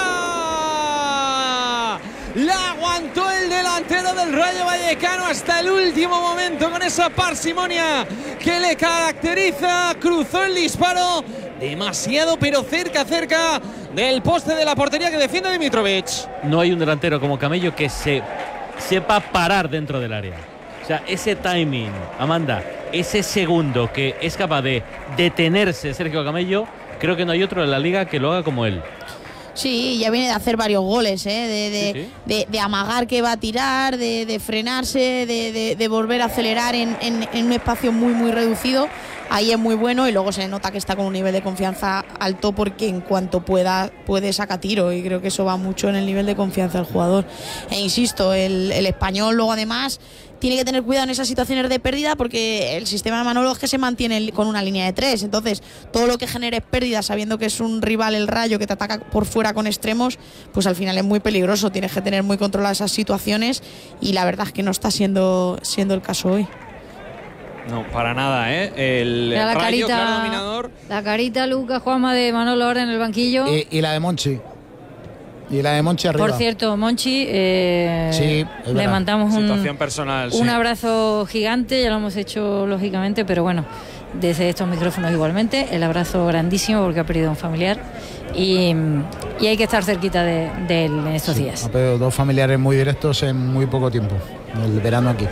F: ¡Fuera! La aguantó el delantero del Rayo Vallecano hasta el último momento, con esa parsimonia que le caracteriza. Cruzó el disparo demasiado, pero cerca del poste de la portería que defiende Dimitrovic.
A: No hay un delantero como Camello que se sepa parar dentro del área. O sea, ese timing, Amanda, ese segundo que es capaz de detenerse Sergio Camello, creo que no hay otro en la liga que lo haga como él.
D: Sí, ya viene de hacer varios goles, de amagar que va a tirar, de frenarse, de volver a acelerar en un espacio muy, muy reducido. Ahí es muy bueno, y luego se nota que está con un nivel de confianza alto, porque en cuanto puede sacar tiro, y creo que eso va mucho en el nivel de confianza del jugador. E insisto, el Español luego además tiene que tener cuidado en esas situaciones de pérdida, porque el sistema de Manolo es que se mantiene con una línea de 3, entonces todo lo que genere pérdida, sabiendo que es un rival el Rayo que te ataca por fuera con extremos, pues al final es muy peligroso. Tienes que tener muy controladas esas situaciones, y la verdad es que no está siendo el caso hoy.
F: No, para nada, ¿eh? El Rayo, claro dominador.
C: La carita, Lucas, Juanma, de Manolo ahora en el banquillo.
B: Y la de Monchi. Y la de Monchi arriba.
C: Por cierto, Monchi,
B: sí,
C: le mandamos
F: situación personal,
C: un abrazo gigante, ya lo hemos hecho lógicamente, pero bueno, desde estos micrófonos igualmente, el abrazo grandísimo, porque ha perdido un familiar, y hay que estar cerquita de él en estos días.
B: Ha perdido 2 familiares muy directos en muy poco tiempo, el verano aquí.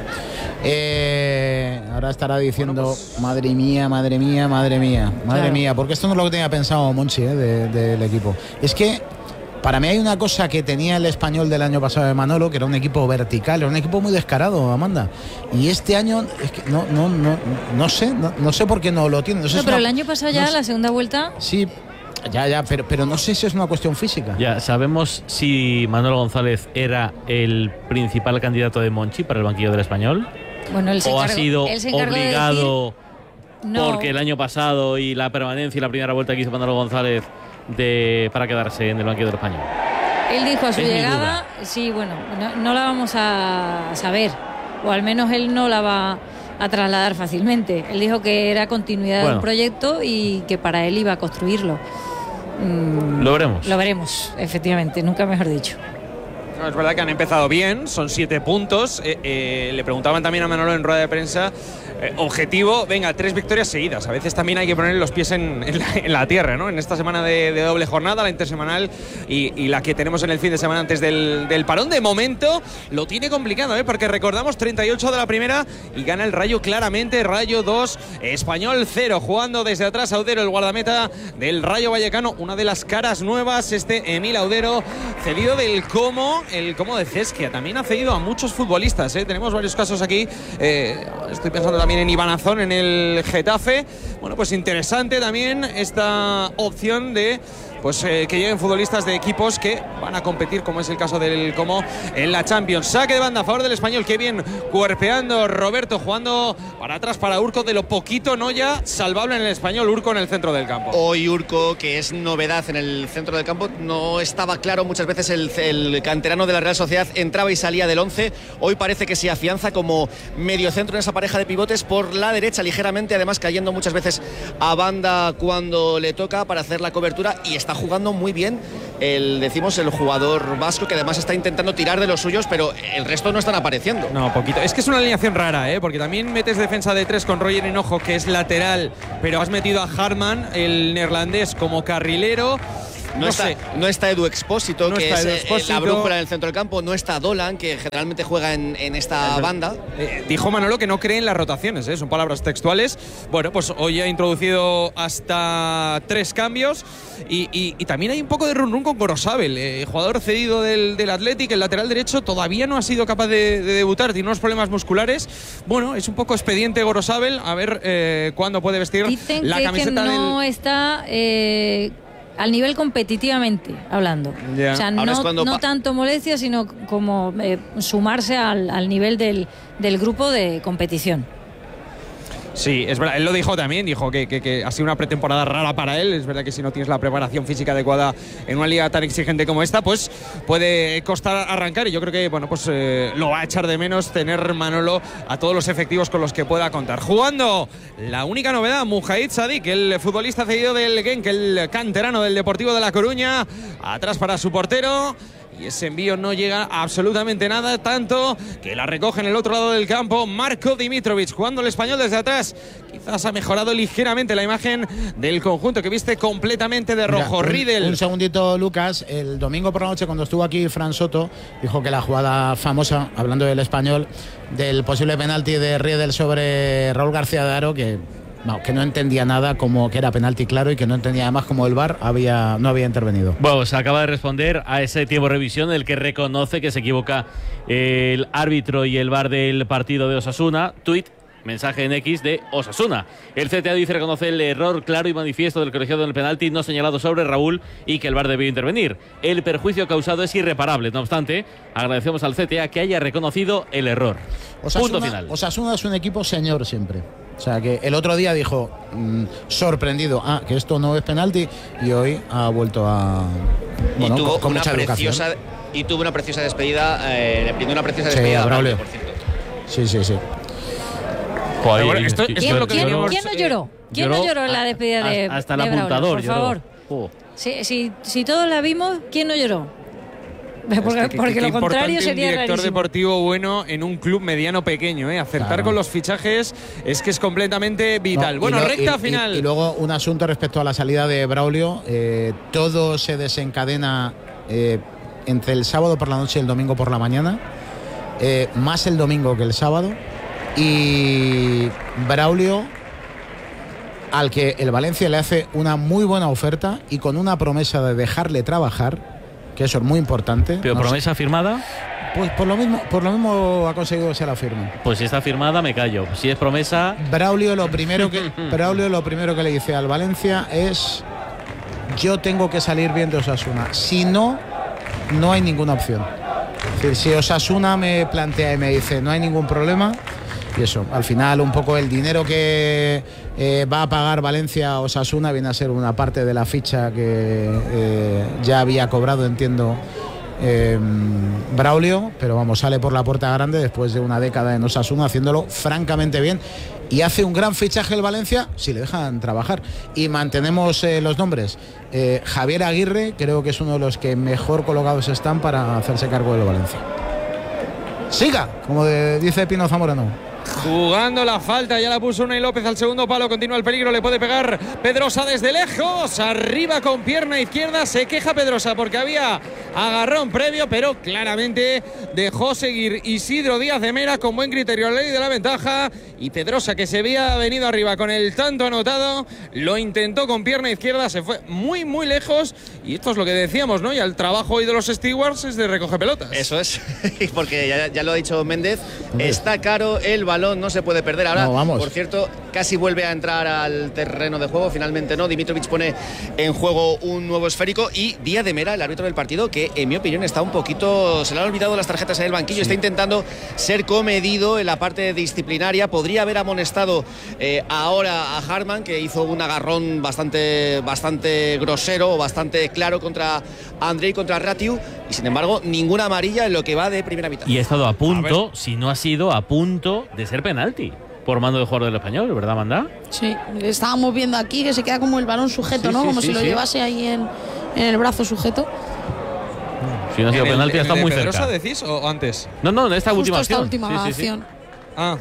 B: Ahora estará diciendo, pues, madre mía, porque esto no es lo que tenía pensado Monchi, del equipo. Es que para mí hay una cosa que tenía el Español del año pasado de Manolo, que era un equipo vertical, era un equipo muy descarado, Amanda. Y este año es que no sé por qué no lo tiene.
C: Pero el año pasado ya, la segunda vuelta.
B: Sí, ya, pero no sé si es una cuestión física.
A: Ya sabemos si Manolo González era el principal candidato de Monchi para el banquillo del Español.
C: Bueno,
A: o ha sido obligado
C: no,
A: porque el año pasado y la permanencia y la primera vuelta que hizo Manolo González para quedarse en el banquillo del Español.
C: Él dijo a su llegada, sí, bueno, no la vamos a saber, o al menos él no la va a trasladar fácilmente. Él dijo que era continuidad del proyecto y que para él iba a construirlo.
A: Lo veremos,
C: efectivamente, nunca mejor dicho.
F: No, es verdad que han empezado bien, son 7 puntos. Le preguntaban también a Manolo en rueda de prensa, objetivo, venga, 3 victorias seguidas. A veces también hay que poner los pies en la tierra, ¿no? En esta semana de doble jornada, la intersemanal y la que tenemos en el fin de semana antes del parón. De momento lo tiene complicado, porque recordamos 38 de la primera y gana el Rayo claramente. Rayo 2, Español 0, jugando desde atrás Audero, el guardameta del Rayo Vallecano. Una de las caras nuevas, Emil Audero, cedido del Como. El Como de Cesquia también ha cedido a muchos futbolistas, tenemos varios casos aquí. Estoy pensando también en Iván Azón en el Getafe. Bueno, pues interesante también esta opción de pues que lleguen futbolistas de equipos que van a competir, como es el caso del Como en la Champions. Saque de banda a favor del Español, qué bien cuerpeando Roberto, jugando para atrás para Urco, de lo poquito no ya salvable en el Español. Urco en el centro del campo.
E: Hoy Urco, que es novedad en el centro del campo, no estaba claro muchas veces el canterano de la Real Sociedad, entraba y salía del 11. Hoy parece que se afianza como mediocentro en esa pareja de pivotes por la derecha ligeramente, además cayendo muchas veces a banda cuando le toca para hacer la cobertura, y está jugando muy bien el jugador vasco, que además está intentando tirar de los suyos, pero el resto no están apareciendo.
F: No, poquito. Es que es una alineación rara, porque también metes defensa de 3 con Roger Hinojo, que es lateral, pero has metido a Hartman, el neerlandés, como carrilero. No está Edu Expósito, que es la brújula en el centro del campo. No está Dolan, que generalmente juega en esta banda. Dijo Manolo que no cree en las rotaciones, son palabras textuales. Bueno, pues hoy ha introducido hasta 3 cambios. Y también hay un poco de run con Gorosabel, jugador cedido del Athletic, el lateral derecho. Todavía no ha sido capaz de debutar, tiene unos problemas musculares. Bueno, es un poco expediente Gorosabel, a ver cuándo puede vestir la camiseta
C: que no está al nivel competitivamente hablando. O sea, no tanto molestia, sino como sumarse al nivel del grupo de competición.
F: Sí, es verdad, él lo dijo también, dijo que ha sido una pretemporada rara para él. Es verdad que si no tienes la preparación física adecuada en una liga tan exigente como esta, pues puede costar arrancar, y yo creo que lo va a echar de menos tener Manolo a todos los efectivos con los que pueda contar. Jugando la única novedad, Mujahid Sadik, el futbolista cedido del Genk, el canterano del Deportivo de La Coruña, atrás para su portero. Y ese envío no llega a absolutamente nada, tanto que la recoge en el otro lado del campo Marko Dimitrovic, jugando el Español desde atrás. Quizás ha mejorado ligeramente la imagen del conjunto, que viste completamente de rojo. Riedel.
B: Un segundito, Lucas. El domingo por la noche, cuando estuvo aquí Fran Soto, dijo que la jugada famosa, hablando del Español, del posible penalti de Riedel sobre Raúl García de Haro, que no entendía nada, como que era penalti claro, y que no entendía además como el VAR no había intervenido.
A: Bueno, se acaba de responder a ese tiempo de revisión en el que reconoce que se equivoca el árbitro y el VAR del partido de Osasuna. Tuit, mensaje en X de Osasuna. El CTA dice reconoce el error claro y manifiesto del colegiado en el penalti no señalado sobre Raúl y que el VAR debió intervenir. El perjuicio causado es irreparable. No obstante, agradecemos al CTA que haya reconocido el error.
B: Punto
A: final.
B: Osasuna es un equipo señor siempre. O sea, que el otro día dijo, sorprendido, que esto no es penalti, y hoy ha vuelto a...
E: Bueno, y tuvo una preciosa despedida, de Braulio, por cierto.
B: Sí.
C: ¿Quién no lloró? ¿Quién no lloró en la despedida de
A: hasta el
C: Braulio,
A: apuntador,
C: por favor? Si todos la vimos, ¿quién no lloró? Porque lo contrario sería
F: un director
C: rarísimo.
F: deportivo bueno en un club mediano pequeño, acertar con los fichajes es que es completamente vital. Recta final.
B: Y luego un asunto respecto a la salida de Braulio. Todo se desencadena entre el sábado por la noche y el domingo por la mañana, más el domingo que el sábado, y Braulio, al que el Valencia le hace una muy buena oferta y con una promesa de dejarle trabajar, que eso es muy importante.
A: ¿Pero promesa firmada?
B: Pues por lo mismo ha conseguido que se la firme.
A: Pues si está firmada me callo. Si es promesa...
B: Braulio lo primero que le dice al Valencia es: yo tengo que salir bien de Osasuna. Si no hay ninguna opción. Es decir, si Osasuna me plantea y me dice no hay ningún problema, y eso, al final un poco el dinero que va a pagar Valencia a Osasuna viene a ser una parte de la ficha que ya había cobrado, entiendo, Braulio, pero vamos, sale por la puerta grande después de una década en Osasuna haciéndolo francamente bien, y hace un gran fichaje el Valencia si le dejan trabajar. Y mantenemos los nombres. Javier Aguirre creo que es uno de los que mejor colocados están para hacerse cargo del Valencia. Siga, como dice Pino Zamorano.
F: Jugando la falta, ya la puso Unai López al segundo palo, continúa el peligro, le puede pegar Pedrosa desde lejos, arriba con pierna izquierda, se queja Pedrosa porque había agarrón previo, pero claramente dejó seguir Isidro Díaz de Mera con buen criterio, la ley de la ventaja, y Pedrosa, que se había venido arriba con el tanto anotado, lo intentó con pierna izquierda, se fue muy muy lejos, y esto es lo que decíamos, ¿no? Y el trabajo hoy de los stewards es de recoger pelotas.
E: Eso es, porque ya lo ha dicho Méndez, está caro el balón, no se puede perder. Ahora, por cierto, casi vuelve a entrar al terreno de juego, finalmente no. Dimitrovic pone en juego un nuevo esférico y Díaz de Mera, el árbitro del partido, que en mi opinión está un poquito, se le han olvidado las tarjetas en el banquillo, está intentando ser comedido en la parte disciplinaria. Podría haber amonestado ahora a Hartmann, que hizo un agarrón bastante grosero o bastante claro contra Andrei, contra Ratiu, y sin embargo ninguna amarilla en lo que va de primera mitad.
A: Y ha estado a punto, si no ha sido a punto de ser penalti por mando del jugador del Español, ¿verdad, Manda?
D: Sí, estábamos viendo aquí que se queda como el balón sujeto, ¿no? Como si lo llevase ahí en el brazo sujeto.
A: Si no ha sido penalti, está muy cerca.
F: ¿Pedrosa decís o antes?
A: No, en esta última acción.
D: Esta última acción.
F: Ah.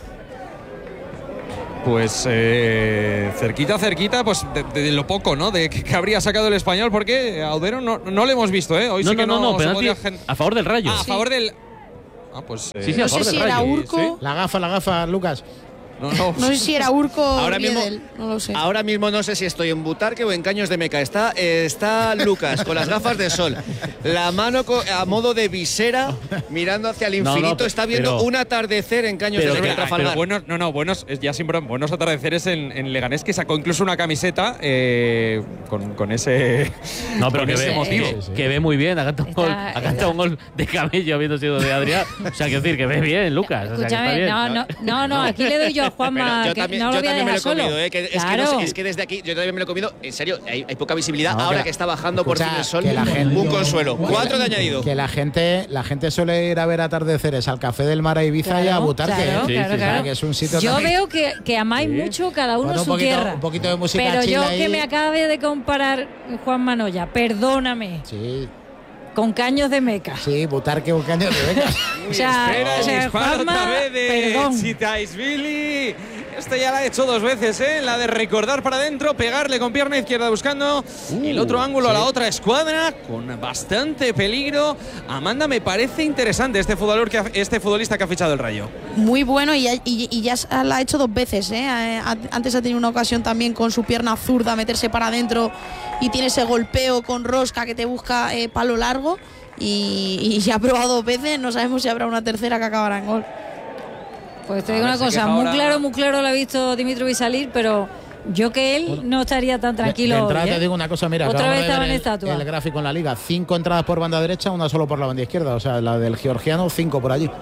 F: Pues cerquita, pues de lo poco, ¿no? De que habría sacado el Español, porque a Audero no lo hemos visto, ¿eh? Hoy sí que no
A: penalti a favor del Rayo.
F: A favor del...
A: pues
D: no sé si era Urco.
B: Sí. La gafa, Lucas.
D: No sé si era Urco
E: ahora
D: o Riedel, no lo sé.
E: Ahora mismo no sé si estoy en Butarque o en Caños de Meca. Está Lucas con las gafas de sol, la mano a modo de visera, mirando hacia el infinito. Está viendo un atardecer en Caños de Meca.
F: Buenos, ya siempre buenos atardeceres en Leganés, que sacó incluso una camiseta con ese.
A: No, pero
F: con
A: que
F: ese
A: ve,
F: motivo.
A: que ve muy bien. Ha cantado un gol de Camello habiendo sido de Adrián. O sea, quiero decir que ve bien, Lucas.
C: Escúchame, no, aquí le doy yo a Juanma, que no lo voy a dejar solo.
E: Es que desde aquí yo también me lo he comido. En serio, hay poca visibilidad. Ahora que está bajando por fin el sol, un consuelo. 4 de añadido.
B: Que la gente suele ir a ver atardeceres al Café del Mar a Ibiza y a Butarque.
C: Claro.
B: Que es un sitio
C: yo veo que amáis mucho cada uno su tierra.
B: Un poquito de música
C: pero yo
B: ahí.
C: Que me acabe de comparar Juan Manoya, perdóname.
B: Sí.
C: Con Caños de Meca.
B: Sí, Butarque con Caños de Meca.
F: Espera,
C: Juanma,
F: otra vez de Chitaisvili. Este ya la ha hecho 2 veces, la de recordar para adentro, pegarle con pierna izquierda buscando el otro ángulo a la otra escuadra, con bastante peligro. Amanda, me parece interesante este futbolista que ha fichado el Rayo.
D: Muy bueno, y ya la ha hecho 2 veces. Antes ha tenido una ocasión también con su pierna zurda meterse para adentro y tiene ese golpeo con rosca que te busca palo largo, y ya ha probado 2 veces. No sabemos si habrá una tercera que acabará en gol.
C: Pues te digo una cosa, muy claro lo ha visto Dimitrovic salir, pero yo que él no estaría tan tranquilo.
B: De entrada te digo una cosa, mira,
C: otra vez estaba en estatua.
B: El gráfico en la liga, 5 entradas por banda derecha, 1 solo por la banda izquierda, o sea, la del georgiano, 5 por allí.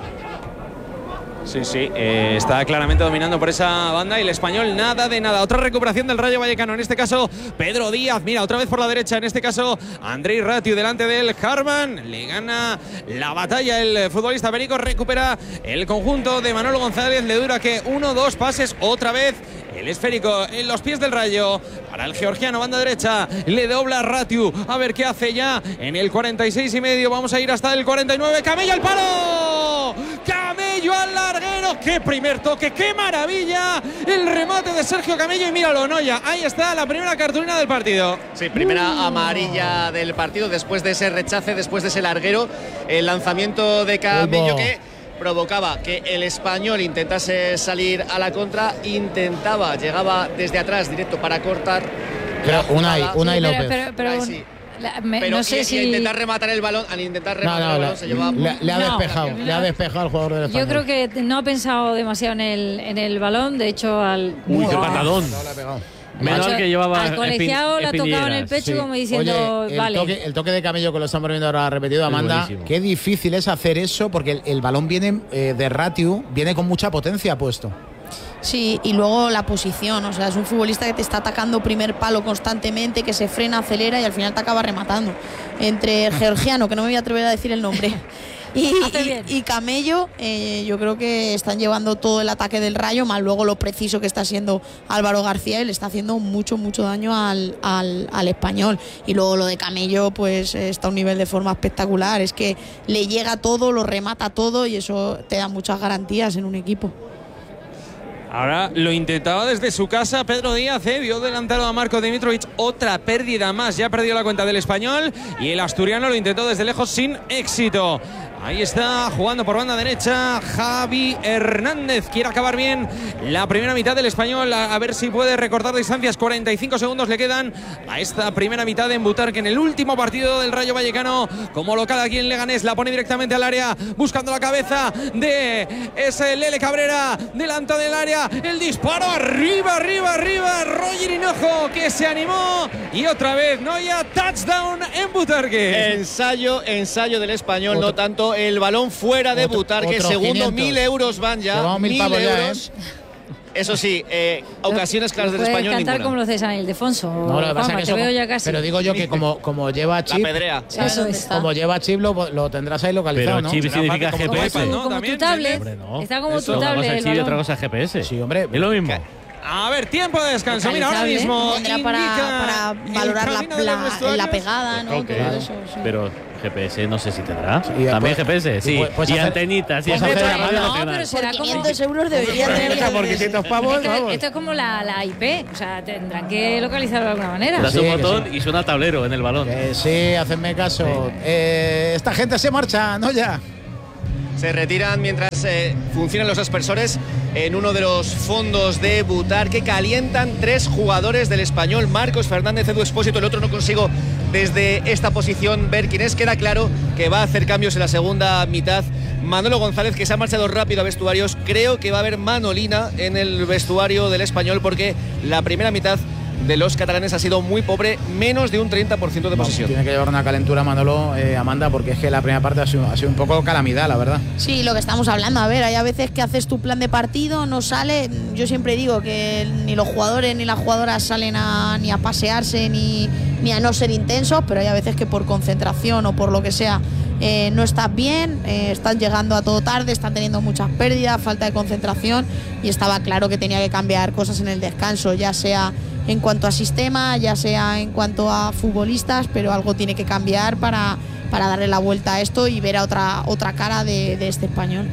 F: Sí, está claramente dominando por esa banda, y el Español nada de nada. Otra recuperación del Rayo Vallecano, en este caso Pedro Díaz, mira, otra vez por la derecha, en este caso Andrei Ratiu delante del Hartmann, le gana la batalla el futbolista Perico, recupera el conjunto de Manolo González, le dura que 1-2 pases, otra vez el esférico en los pies del Rayo para el georgiano, banda derecha, le dobla Ratiu, a ver qué hace ya en el 46,5, vamos a ir hasta el 49, Camello al palo, Camello al larguero, qué primer toque, qué maravilla, el remate de Sergio Camello, y míralo, Noya, ahí está la primera cartulina del partido.
E: Sí, primera amarilla del partido, después de ese rechace, después de ese larguero, el lanzamiento de Camello que provocaba que el Español intentase salir a la contra, llegaba desde atrás directo para cortar.
B: Pero Unai López.
E: Pero
C: no sé si
E: al intentar rematar el balón, se llevaba.
B: Le ha despejado el jugador del Español.
C: Yo creo que no ha pensado demasiado en el balón, de hecho
A: qué patadón. Menos que llevaba
C: al colegiado le ha tocado en el pecho, como diciendo,
B: oye, el toque de Camello que lo estamos viendo ahora repetido, Amanda, qué difícil es hacer eso, porque el balón viene de Ratiu, viene con mucha potencia puesto.
D: Sí, y luego la posición, o sea, es un futbolista que te está atacando primer palo constantemente, que se frena, acelera y al final te acaba rematando. Entre georgiano, que no me voy a atrever a decir el nombre, y Camello, yo creo que están llevando todo el ataque del Rayo, más luego lo preciso que está siendo Álvaro García, y le está haciendo mucho daño al Español. Y luego lo de Camello, pues está a un nivel de forma espectacular, es que le llega todo, lo remata todo, y eso te da muchas garantías en un equipo.
F: Ahora lo intentaba desde su casa Pedro Díaz, vio adelantado a Marko Dimitrovic, otra pérdida más, ya ha perdido la cuenta del Español, y el asturiano lo intentó desde lejos sin éxito. Ahí está, jugando por banda derecha Javi Hernández. Quiere acabar bien la primera mitad del Español, a ver si puede recortar distancias. 45 segundos le quedan a esta primera mitad en Butarque, en el último partido del Rayo Vallecano como local aquí en Leganés. La pone directamente al área, buscando la cabeza de ese Lele Cabrera, delante del área, el disparo, arriba, Roger Hinojo, que se animó, y otra vez Noya, touchdown en Butarque.
E: Ensayo del Español, no tanto el balón fuera de Butarque. Segundo, 1.000 euros van ya. 1.000 euros. Eso sí, ocasiones claras del Español,
C: cantar
E: ninguna.
C: como lo de San Ildefonso.
B: No, lo que pasa es que
C: te veo ya casi.
B: Pero digo yo que como lleva chip,
E: la pedrea.
C: Eso está.
B: como lleva chip lo tendrás ahí localizado,
A: pero
B: ¿no?
A: chip significa GPS,
F: ¿no?
C: Como tu tablet.
A: Hombre, no.
C: Está como tu
A: Una cosa
C: tablet.
A: es chip y otra cosa es GPS.
B: Sí, hombre.
A: Es lo mismo.
F: A ver, tiempo de descanso. Mira, ahora mismo
D: Tendrá para valorar la pegada, ¿no?
A: Okay.
D: Todo eso, sí.
A: Pero GPS no sé si tendrá.
B: Y
A: También
B: después-
A: GPS, sí.
B: puedes
A: y
B: hacer-
A: antenitas. Y
B: puedes hacer
A: antenitas
B: la
A: Radio
C: no,
A: Nacional.
C: pero será como
D: 500 euros debería tener.
B: Por 500 pavos, vamos.
C: Esto es como la IP, o sea, tendrán que localizarlo de alguna manera.
A: Das
B: Sí,
A: un
B: que
A: botón
B: sí.
A: y suena tablero en el balón.
B: Sí, hacedme caso. Esta gente se marcha, ¿no? Ya.
E: Se retiran mientras funcionan los aspersores en uno de los fondos de Butarque. Calientan 3 jugadores del Español: Marcos Fernández, Edu Expósito. El otro no consigo desde esta posición ver quién es. Queda claro que va a hacer cambios en la segunda mitad Manolo González, que se ha marchado rápido a vestuarios. Creo que va a haber Manolina en el vestuario del Español, porque la primera mitad de los catalanes ha sido muy pobre, menos de un 30% de posesión.
B: Tiene que llevar una calentura Manolo, Amanda, porque es que la primera parte ha sido un poco calamidad, la verdad.
D: Sí, lo que estamos hablando. A ver, hay a veces que haces tu plan de partido, no sale. Yo siempre digo que ni los jugadores ni las jugadoras salen ni a pasearse ni a no ser intensos, pero hay a veces que por concentración o por lo que sea no estás bien, estás llegando a todo tarde, están teniendo muchas pérdidas, falta de concentración, y estaba claro que tenía que cambiar cosas en el descanso, ya sea en cuanto a sistema, ya sea en cuanto a futbolistas, pero algo tiene que cambiar para darle la vuelta a esto y ver a otra cara de este Español.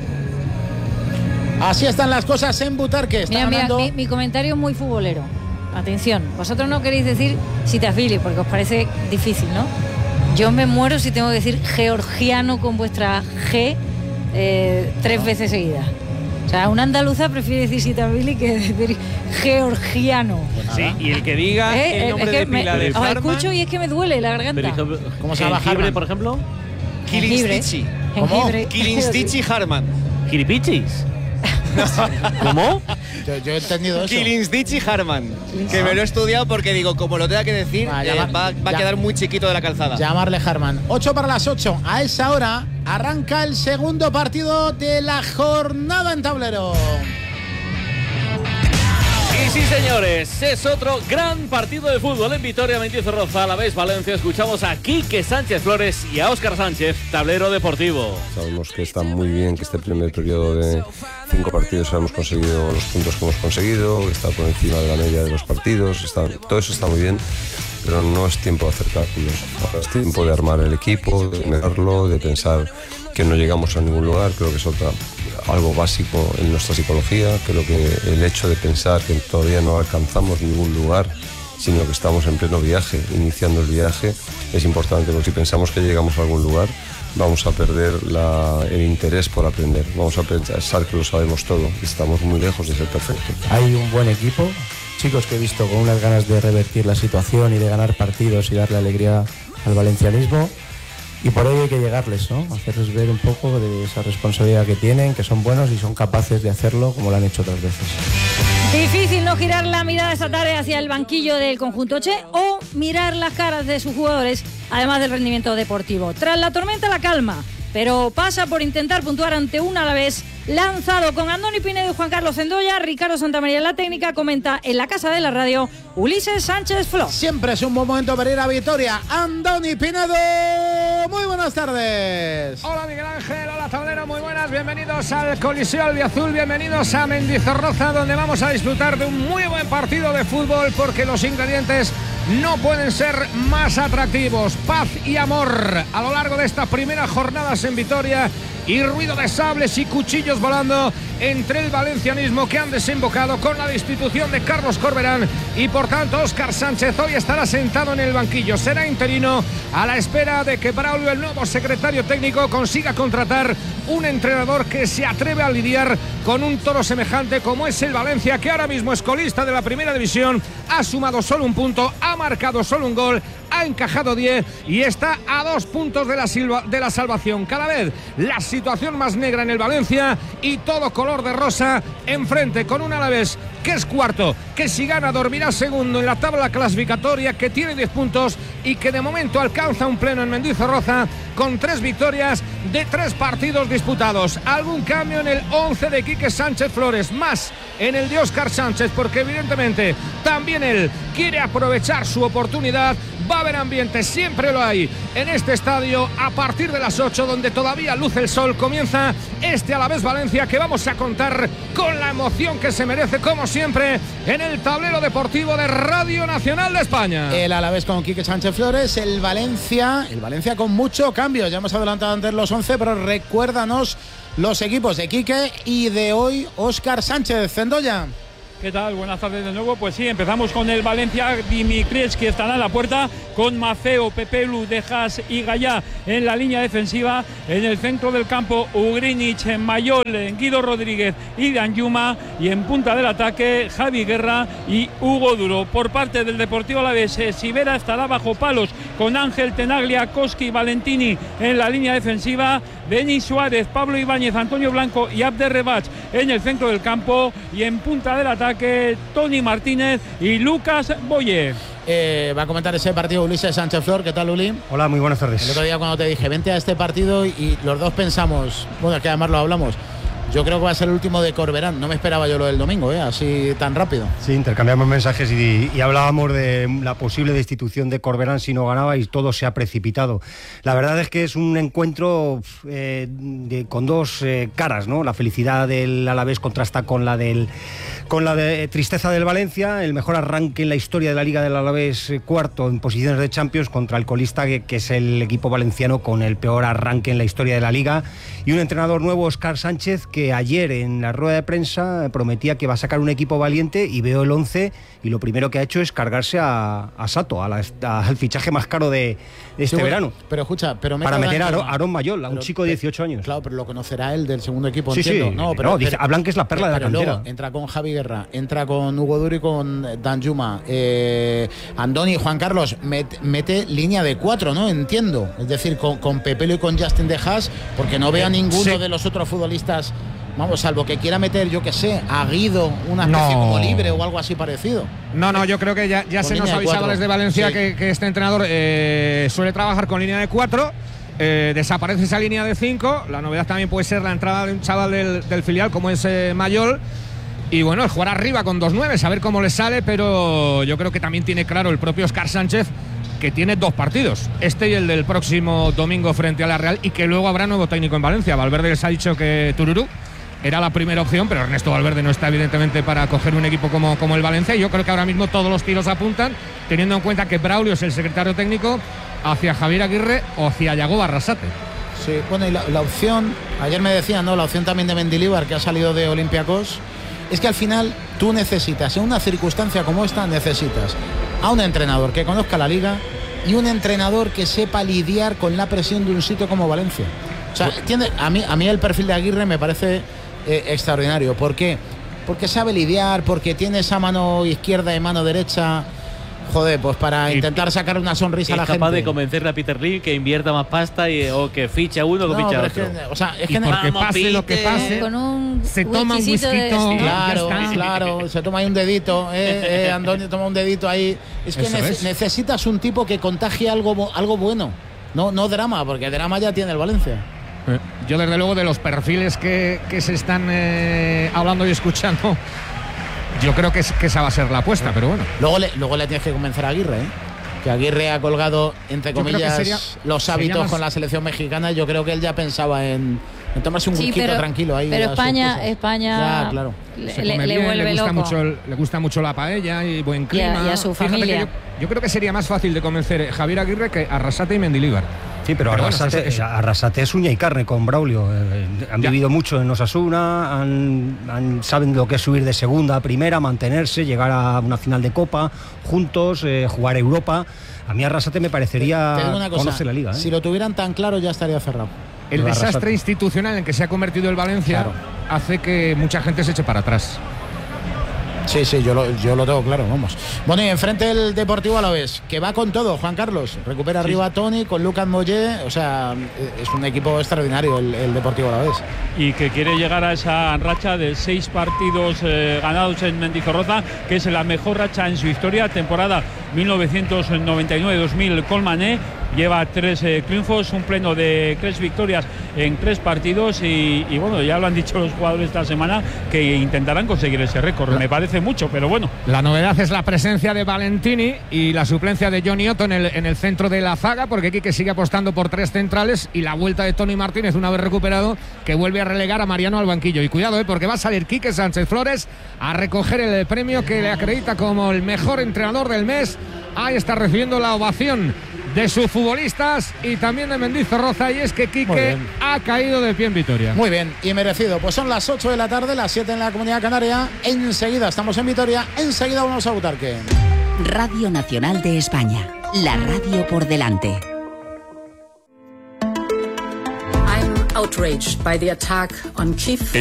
B: Así están las cosas en Butarque.
C: Mira, mi comentario es muy futbolero. Atención, vosotros no queréis decir si te afilies, porque os parece difícil, ¿no? Yo me muero si tengo que decir georgiano con vuestra G 3 veces seguidas. O sea, una andaluza prefiere decir Sitavili que decir georgiano.
F: Sí, y el que diga el nombre de pila de
C: os
F: Harman.
C: escucho y es que me duele la garganta.
A: Pero,
B: ¿Cómo se llama
A: jengibre,
B: Harman?
A: por ejemplo?
E: Kilinstichi.
C: Jengibre.
E: Kilinstichi Harman.
A: ¿Giripichis? ¿Cómo?
B: Yo he entendido eso.
E: Kilinstichi Harman. Que me lo he estudiado porque digo, como lo tenga que decir,
B: Va,
E: va a quedar muy chiquito de la calzada.
B: Llamarle Harman. 8 para las 8. A esa hora arranca el segundo partido de la jornada en tablero.
A: Y sí, señores, es otro gran partido de fútbol en Vitoria, Mendizorroza, Alavés, Valencia. Escuchamos a Quique Sánchez Flores y a Óscar Sánchez, tablero deportivo.
H: Sabemos que está muy bien que este primer periodo de 5 partidos hemos conseguido los puntos que hemos conseguido, que está por encima de la media de los partidos, todo eso está muy bien, pero no es tiempo de hacer cálculos. Ahora es tiempo de armar el equipo, de mirarlo, de pensar que no llegamos a ningún lugar. Creo que es algo básico en nuestra psicología. Creo que el hecho de pensar que todavía no alcanzamos ningún lugar, sino que estamos en pleno viaje, iniciando el viaje, es importante, porque si pensamos que llegamos a algún lugar, vamos a perder el interés por aprender, vamos a pensar que lo sabemos todo, y estamos muy lejos de ser perfectos.
I: Hay un buen equipo, chicos que he visto con unas ganas de revertir la situación y de ganar partidos y darle alegría al valencianismo. Y por ello hay que llegarles, ¿no? Hacerles ver un poco de esa responsabilidad que tienen, que son buenos y son capaces de hacerlo como lo han hecho otras veces.
C: Difícil no girar la mirada esta tarde hacia el banquillo del conjunto Che o mirar las caras de sus jugadores, además del rendimiento deportivo. Tras la tormenta, la calma, pero pasa por intentar puntuar ante un Alavés lanzado con Andoni Pinedo y Juan Carlos Zendoya. Ricardo Santamaría en la técnica, comenta en la casa de la radio Ulises Sánchez Flo.
B: Siempre es un buen momento para ir a Vitoria. Andoni Pinedo, muy buenas tardes.
G: Hola Miguel Ángel, hola tablero, muy buenas, bienvenidos al Coliseo Albiazul, bienvenidos a Mendizorroza, donde vamos a disfrutar de un muy buen partido de fútbol, porque los ingredientes no pueden ser más atractivos. Paz y amor a lo largo de estas primeras jornadas en Vitoria, y ruido de sables y cuchillos volando
J: entre el valencianismo, que han desembocado con la destitución de Carlos Corberán, y por tanto Óscar Sánchez hoy estará sentado en el banquillo. Será interino a la espera de que Braulio, el nuevo secretario técnico, consiga contratar un entrenador que se atreve a lidiar con un toro semejante como es el Valencia, que ahora mismo es colista de la primera división, ha sumado solo un punto, ha marcado solo un gol, ha encajado 10 y está a 2 puntos de la salvación. Cada vez la situación más negra en el Valencia y todo color de rosa enfrente, con un Alavés que es cuarto, que si gana dormirá segundo en la tabla clasificatoria, que tiene 10 puntos y que de momento alcanza un pleno en Mendizorroza con 3 victorias de 3 partidos disputados. Algún cambio en el 11 de Quique Sánchez Flores, más en el de Óscar Sánchez, porque evidentemente también él quiere aprovechar su oportunidad. Va a haber ambiente, siempre lo hay en este estadio a partir de las 8, donde todavía luce el sol. Comienza este Alavés Valencia, que vamos a contar con la emoción que se merece, como siempre, en el tablero deportivo de Radio Nacional de España.
B: El Alavés con Quique Sánchez Flores, el Valencia con mucho cambio. Ya hemos adelantado antes los 11, pero recuérdanos los equipos de Quique y de hoy Óscar Sánchez. Zendoya.
G: ¿Qué tal? Buenas tardes de nuevo. Pues sí, empezamos con el Valencia. Dimitrievski estará en la puerta, con Maceo, Pepelu, Dejas y Gallá en la línea defensiva. En el centro del campo, Ugrinic, Mayol, Guido Rodríguez y Danjuma. Y en punta del ataque, Javi Guerra y Hugo Duro. Por parte del Deportivo Alavés, Sivera estará bajo palos, con Ángel Tenaglia, Koski, Valentini en la línea defensiva. Denis Suárez, Pablo Ibáñez, Antonio Blanco y Abder Rebach en el centro del campo. Y en punta del ataque, Tony Martínez y Lucas Boye.
B: Va a comentar ese partido Ulises Sánchez Flor. ¿Qué tal, Uli?
K: Hola, muy buenas tardes.
B: El otro día cuando te dije vente a este partido, y los dos pensamos, bueno, que además lo hablamos, yo creo que va a ser el último de Corberán. No me esperaba yo lo del domingo, así tan rápido.
K: Sí, intercambiamos mensajes y hablábamos de la posible destitución de Corberán si no ganaba, y todo se ha precipitado. La verdad es que es un encuentro con dos caras, ¿no? La felicidad del Alavés contrasta con la de tristeza del Valencia. El mejor arranque en la historia de la Liga del Alavés, cuarto en posiciones de Champions, contra el colista que es el equipo valenciano con el peor arranque en la historia de la Liga. Y un entrenador nuevo, Óscar Sánchez, que ayer en la rueda de prensa prometía que va a sacar un equipo valiente, y veo el 11 y lo primero que ha hecho es cargarse a Sato, al fichaje más caro de este verano.
B: Pero escucha,
K: para meter a Aaron Mayol, a un chico de 18 años.
B: Claro, pero lo conocerá él del segundo equipo,
K: sí,
B: entiendo.
K: Sí,
B: no, pero
K: hablan que es la perla de la cantera.
B: Luego entra con Javi Guerra, entra con Hugo Duro y con Danjuma. Andoni y Juan Carlos mete línea de 4, ¿no? Entiendo. Es decir, con Pepelo y con Justin Dejas, porque no veo a ninguno de los otros futbolistas, vamos, salvo que quiera meter, yo que sé, a Guido, una especie como libre o algo así parecido.
J: No, yo creo que ya se nos ha avisado desde Valencia, sí, que este entrenador suele trabajar con línea de 4. Desaparece esa línea de 5. La novedad también puede ser la entrada de un chaval del filial como es Mayol. Y bueno, el jugar arriba con 2-9, a ver cómo le sale, pero yo creo que también tiene claro el propio Óscar Sánchez que tiene 2 partidos, este y el del próximo domingo frente a la Real, y que luego habrá nuevo técnico en Valencia. Valverde les ha dicho que Tururú era la primera opción, pero Ernesto Valverde no está evidentemente para coger un equipo como el Valencia, y yo creo que ahora mismo todos los tiros apuntan, teniendo en cuenta que Braulio es el secretario técnico, hacia Javier Aguirre o hacia Yago Arrasate.
B: Sí, bueno, y la opción, ayer me decían, ¿no? La opción también de Mendilibar, que ha salido de Olympiacos, es que al final tú necesitas, en una circunstancia como esta, necesitas a un entrenador que conozca la liga y un entrenador que sepa lidiar con la presión de un sitio como Valencia. O sea, ¿entiendes? A mí el perfil de Aguirre me parece extraordinario. ¿Por qué? Porque sabe lidiar, porque tiene esa mano izquierda y mano derecha. Joder, pues para intentar sacar una sonrisa a la gente.
A: Es capaz de convencerle a Peter Lim que invierta más pasta o que fiche a uno o que fiche a otro.
B: Es que
J: porque pase lo que pase, se toma un whisky.
B: Claro, se toma ahí un dedito. Antonio toma un dedito ahí. Es que necesitas un tipo que contagie algo bueno. No drama, porque drama ya tiene el Valencia.
J: Yo desde luego de los perfiles que se están hablando y escuchando, yo creo que esa va a ser la apuesta, pero bueno.
B: Luego le tienes que convencer a Aguirre, que Aguirre ha colgado, entre comillas, los hábitos con la selección mexicana. Yo creo que él ya pensaba en tomarse un whisky tranquilo ahí.
C: Pero España
B: ya, claro,
C: le vuelve loco.
J: Le gusta mucho la paella y buen clima.
C: Y a su familia.
J: Yo creo que sería más fácil de convencer Javier Aguirre que Arrasate y Mendilibar.
K: Sí, pero Arrasate es uña y carne con Braulio. Han vivido mucho en Osasuna, saben lo que es subir de segunda a primera, mantenerse, llegar a una final de Copa juntos, jugar Europa. A mí Arrasate me parecería conoce la liga.
B: Si lo tuvieran tan claro ya estaría cerrado.
J: El desastre institucional en que se ha convertido el Valencia hace que mucha gente se eche para atrás.
B: Sí, yo lo tengo claro, vamos. Bueno, y enfrente el Deportivo Alavés, que va con todo, Juan Carlos. Recupera arriba a Toni con Lucas Mollé. O sea, es un equipo extraordinario el Deportivo Alavés.
G: Y que quiere llegar a esa racha de 6 partidos ganados en Mendizorroza, que es la mejor racha en su historia. Temporada 1999-2000 Colmané. Lleva 3 triunfos, un pleno de 3 victorias en 3 partidos y bueno, ya lo han dicho los jugadores esta semana que intentarán conseguir ese récord. Me parece mucho, pero bueno.
J: La novedad es la presencia de Valentini y la suplencia de Johnny Otto en el centro de la zaga, porque Quique sigue apostando por 3 centrales y la vuelta de Toni Martínez una vez recuperado, que vuelve a relegar a Mariano al banquillo. Y cuidado, porque va a salir Quique Sánchez Flores a recoger el premio que le acredita como el mejor entrenador del mes. Ahí está recibiendo la ovación de sus futbolistas y también de Mendizorroza, y es que Quique ha caído de pie en Vitoria.
B: Muy bien, y merecido. Pues son las 8 de la tarde, las 7 en la Comunidad Canaria. Enseguida estamos en Vitoria, enseguida vamos a Butarque.
L: Radio Nacional de España, la radio por delante.
M: I'm outraged by the attack on Kyiv.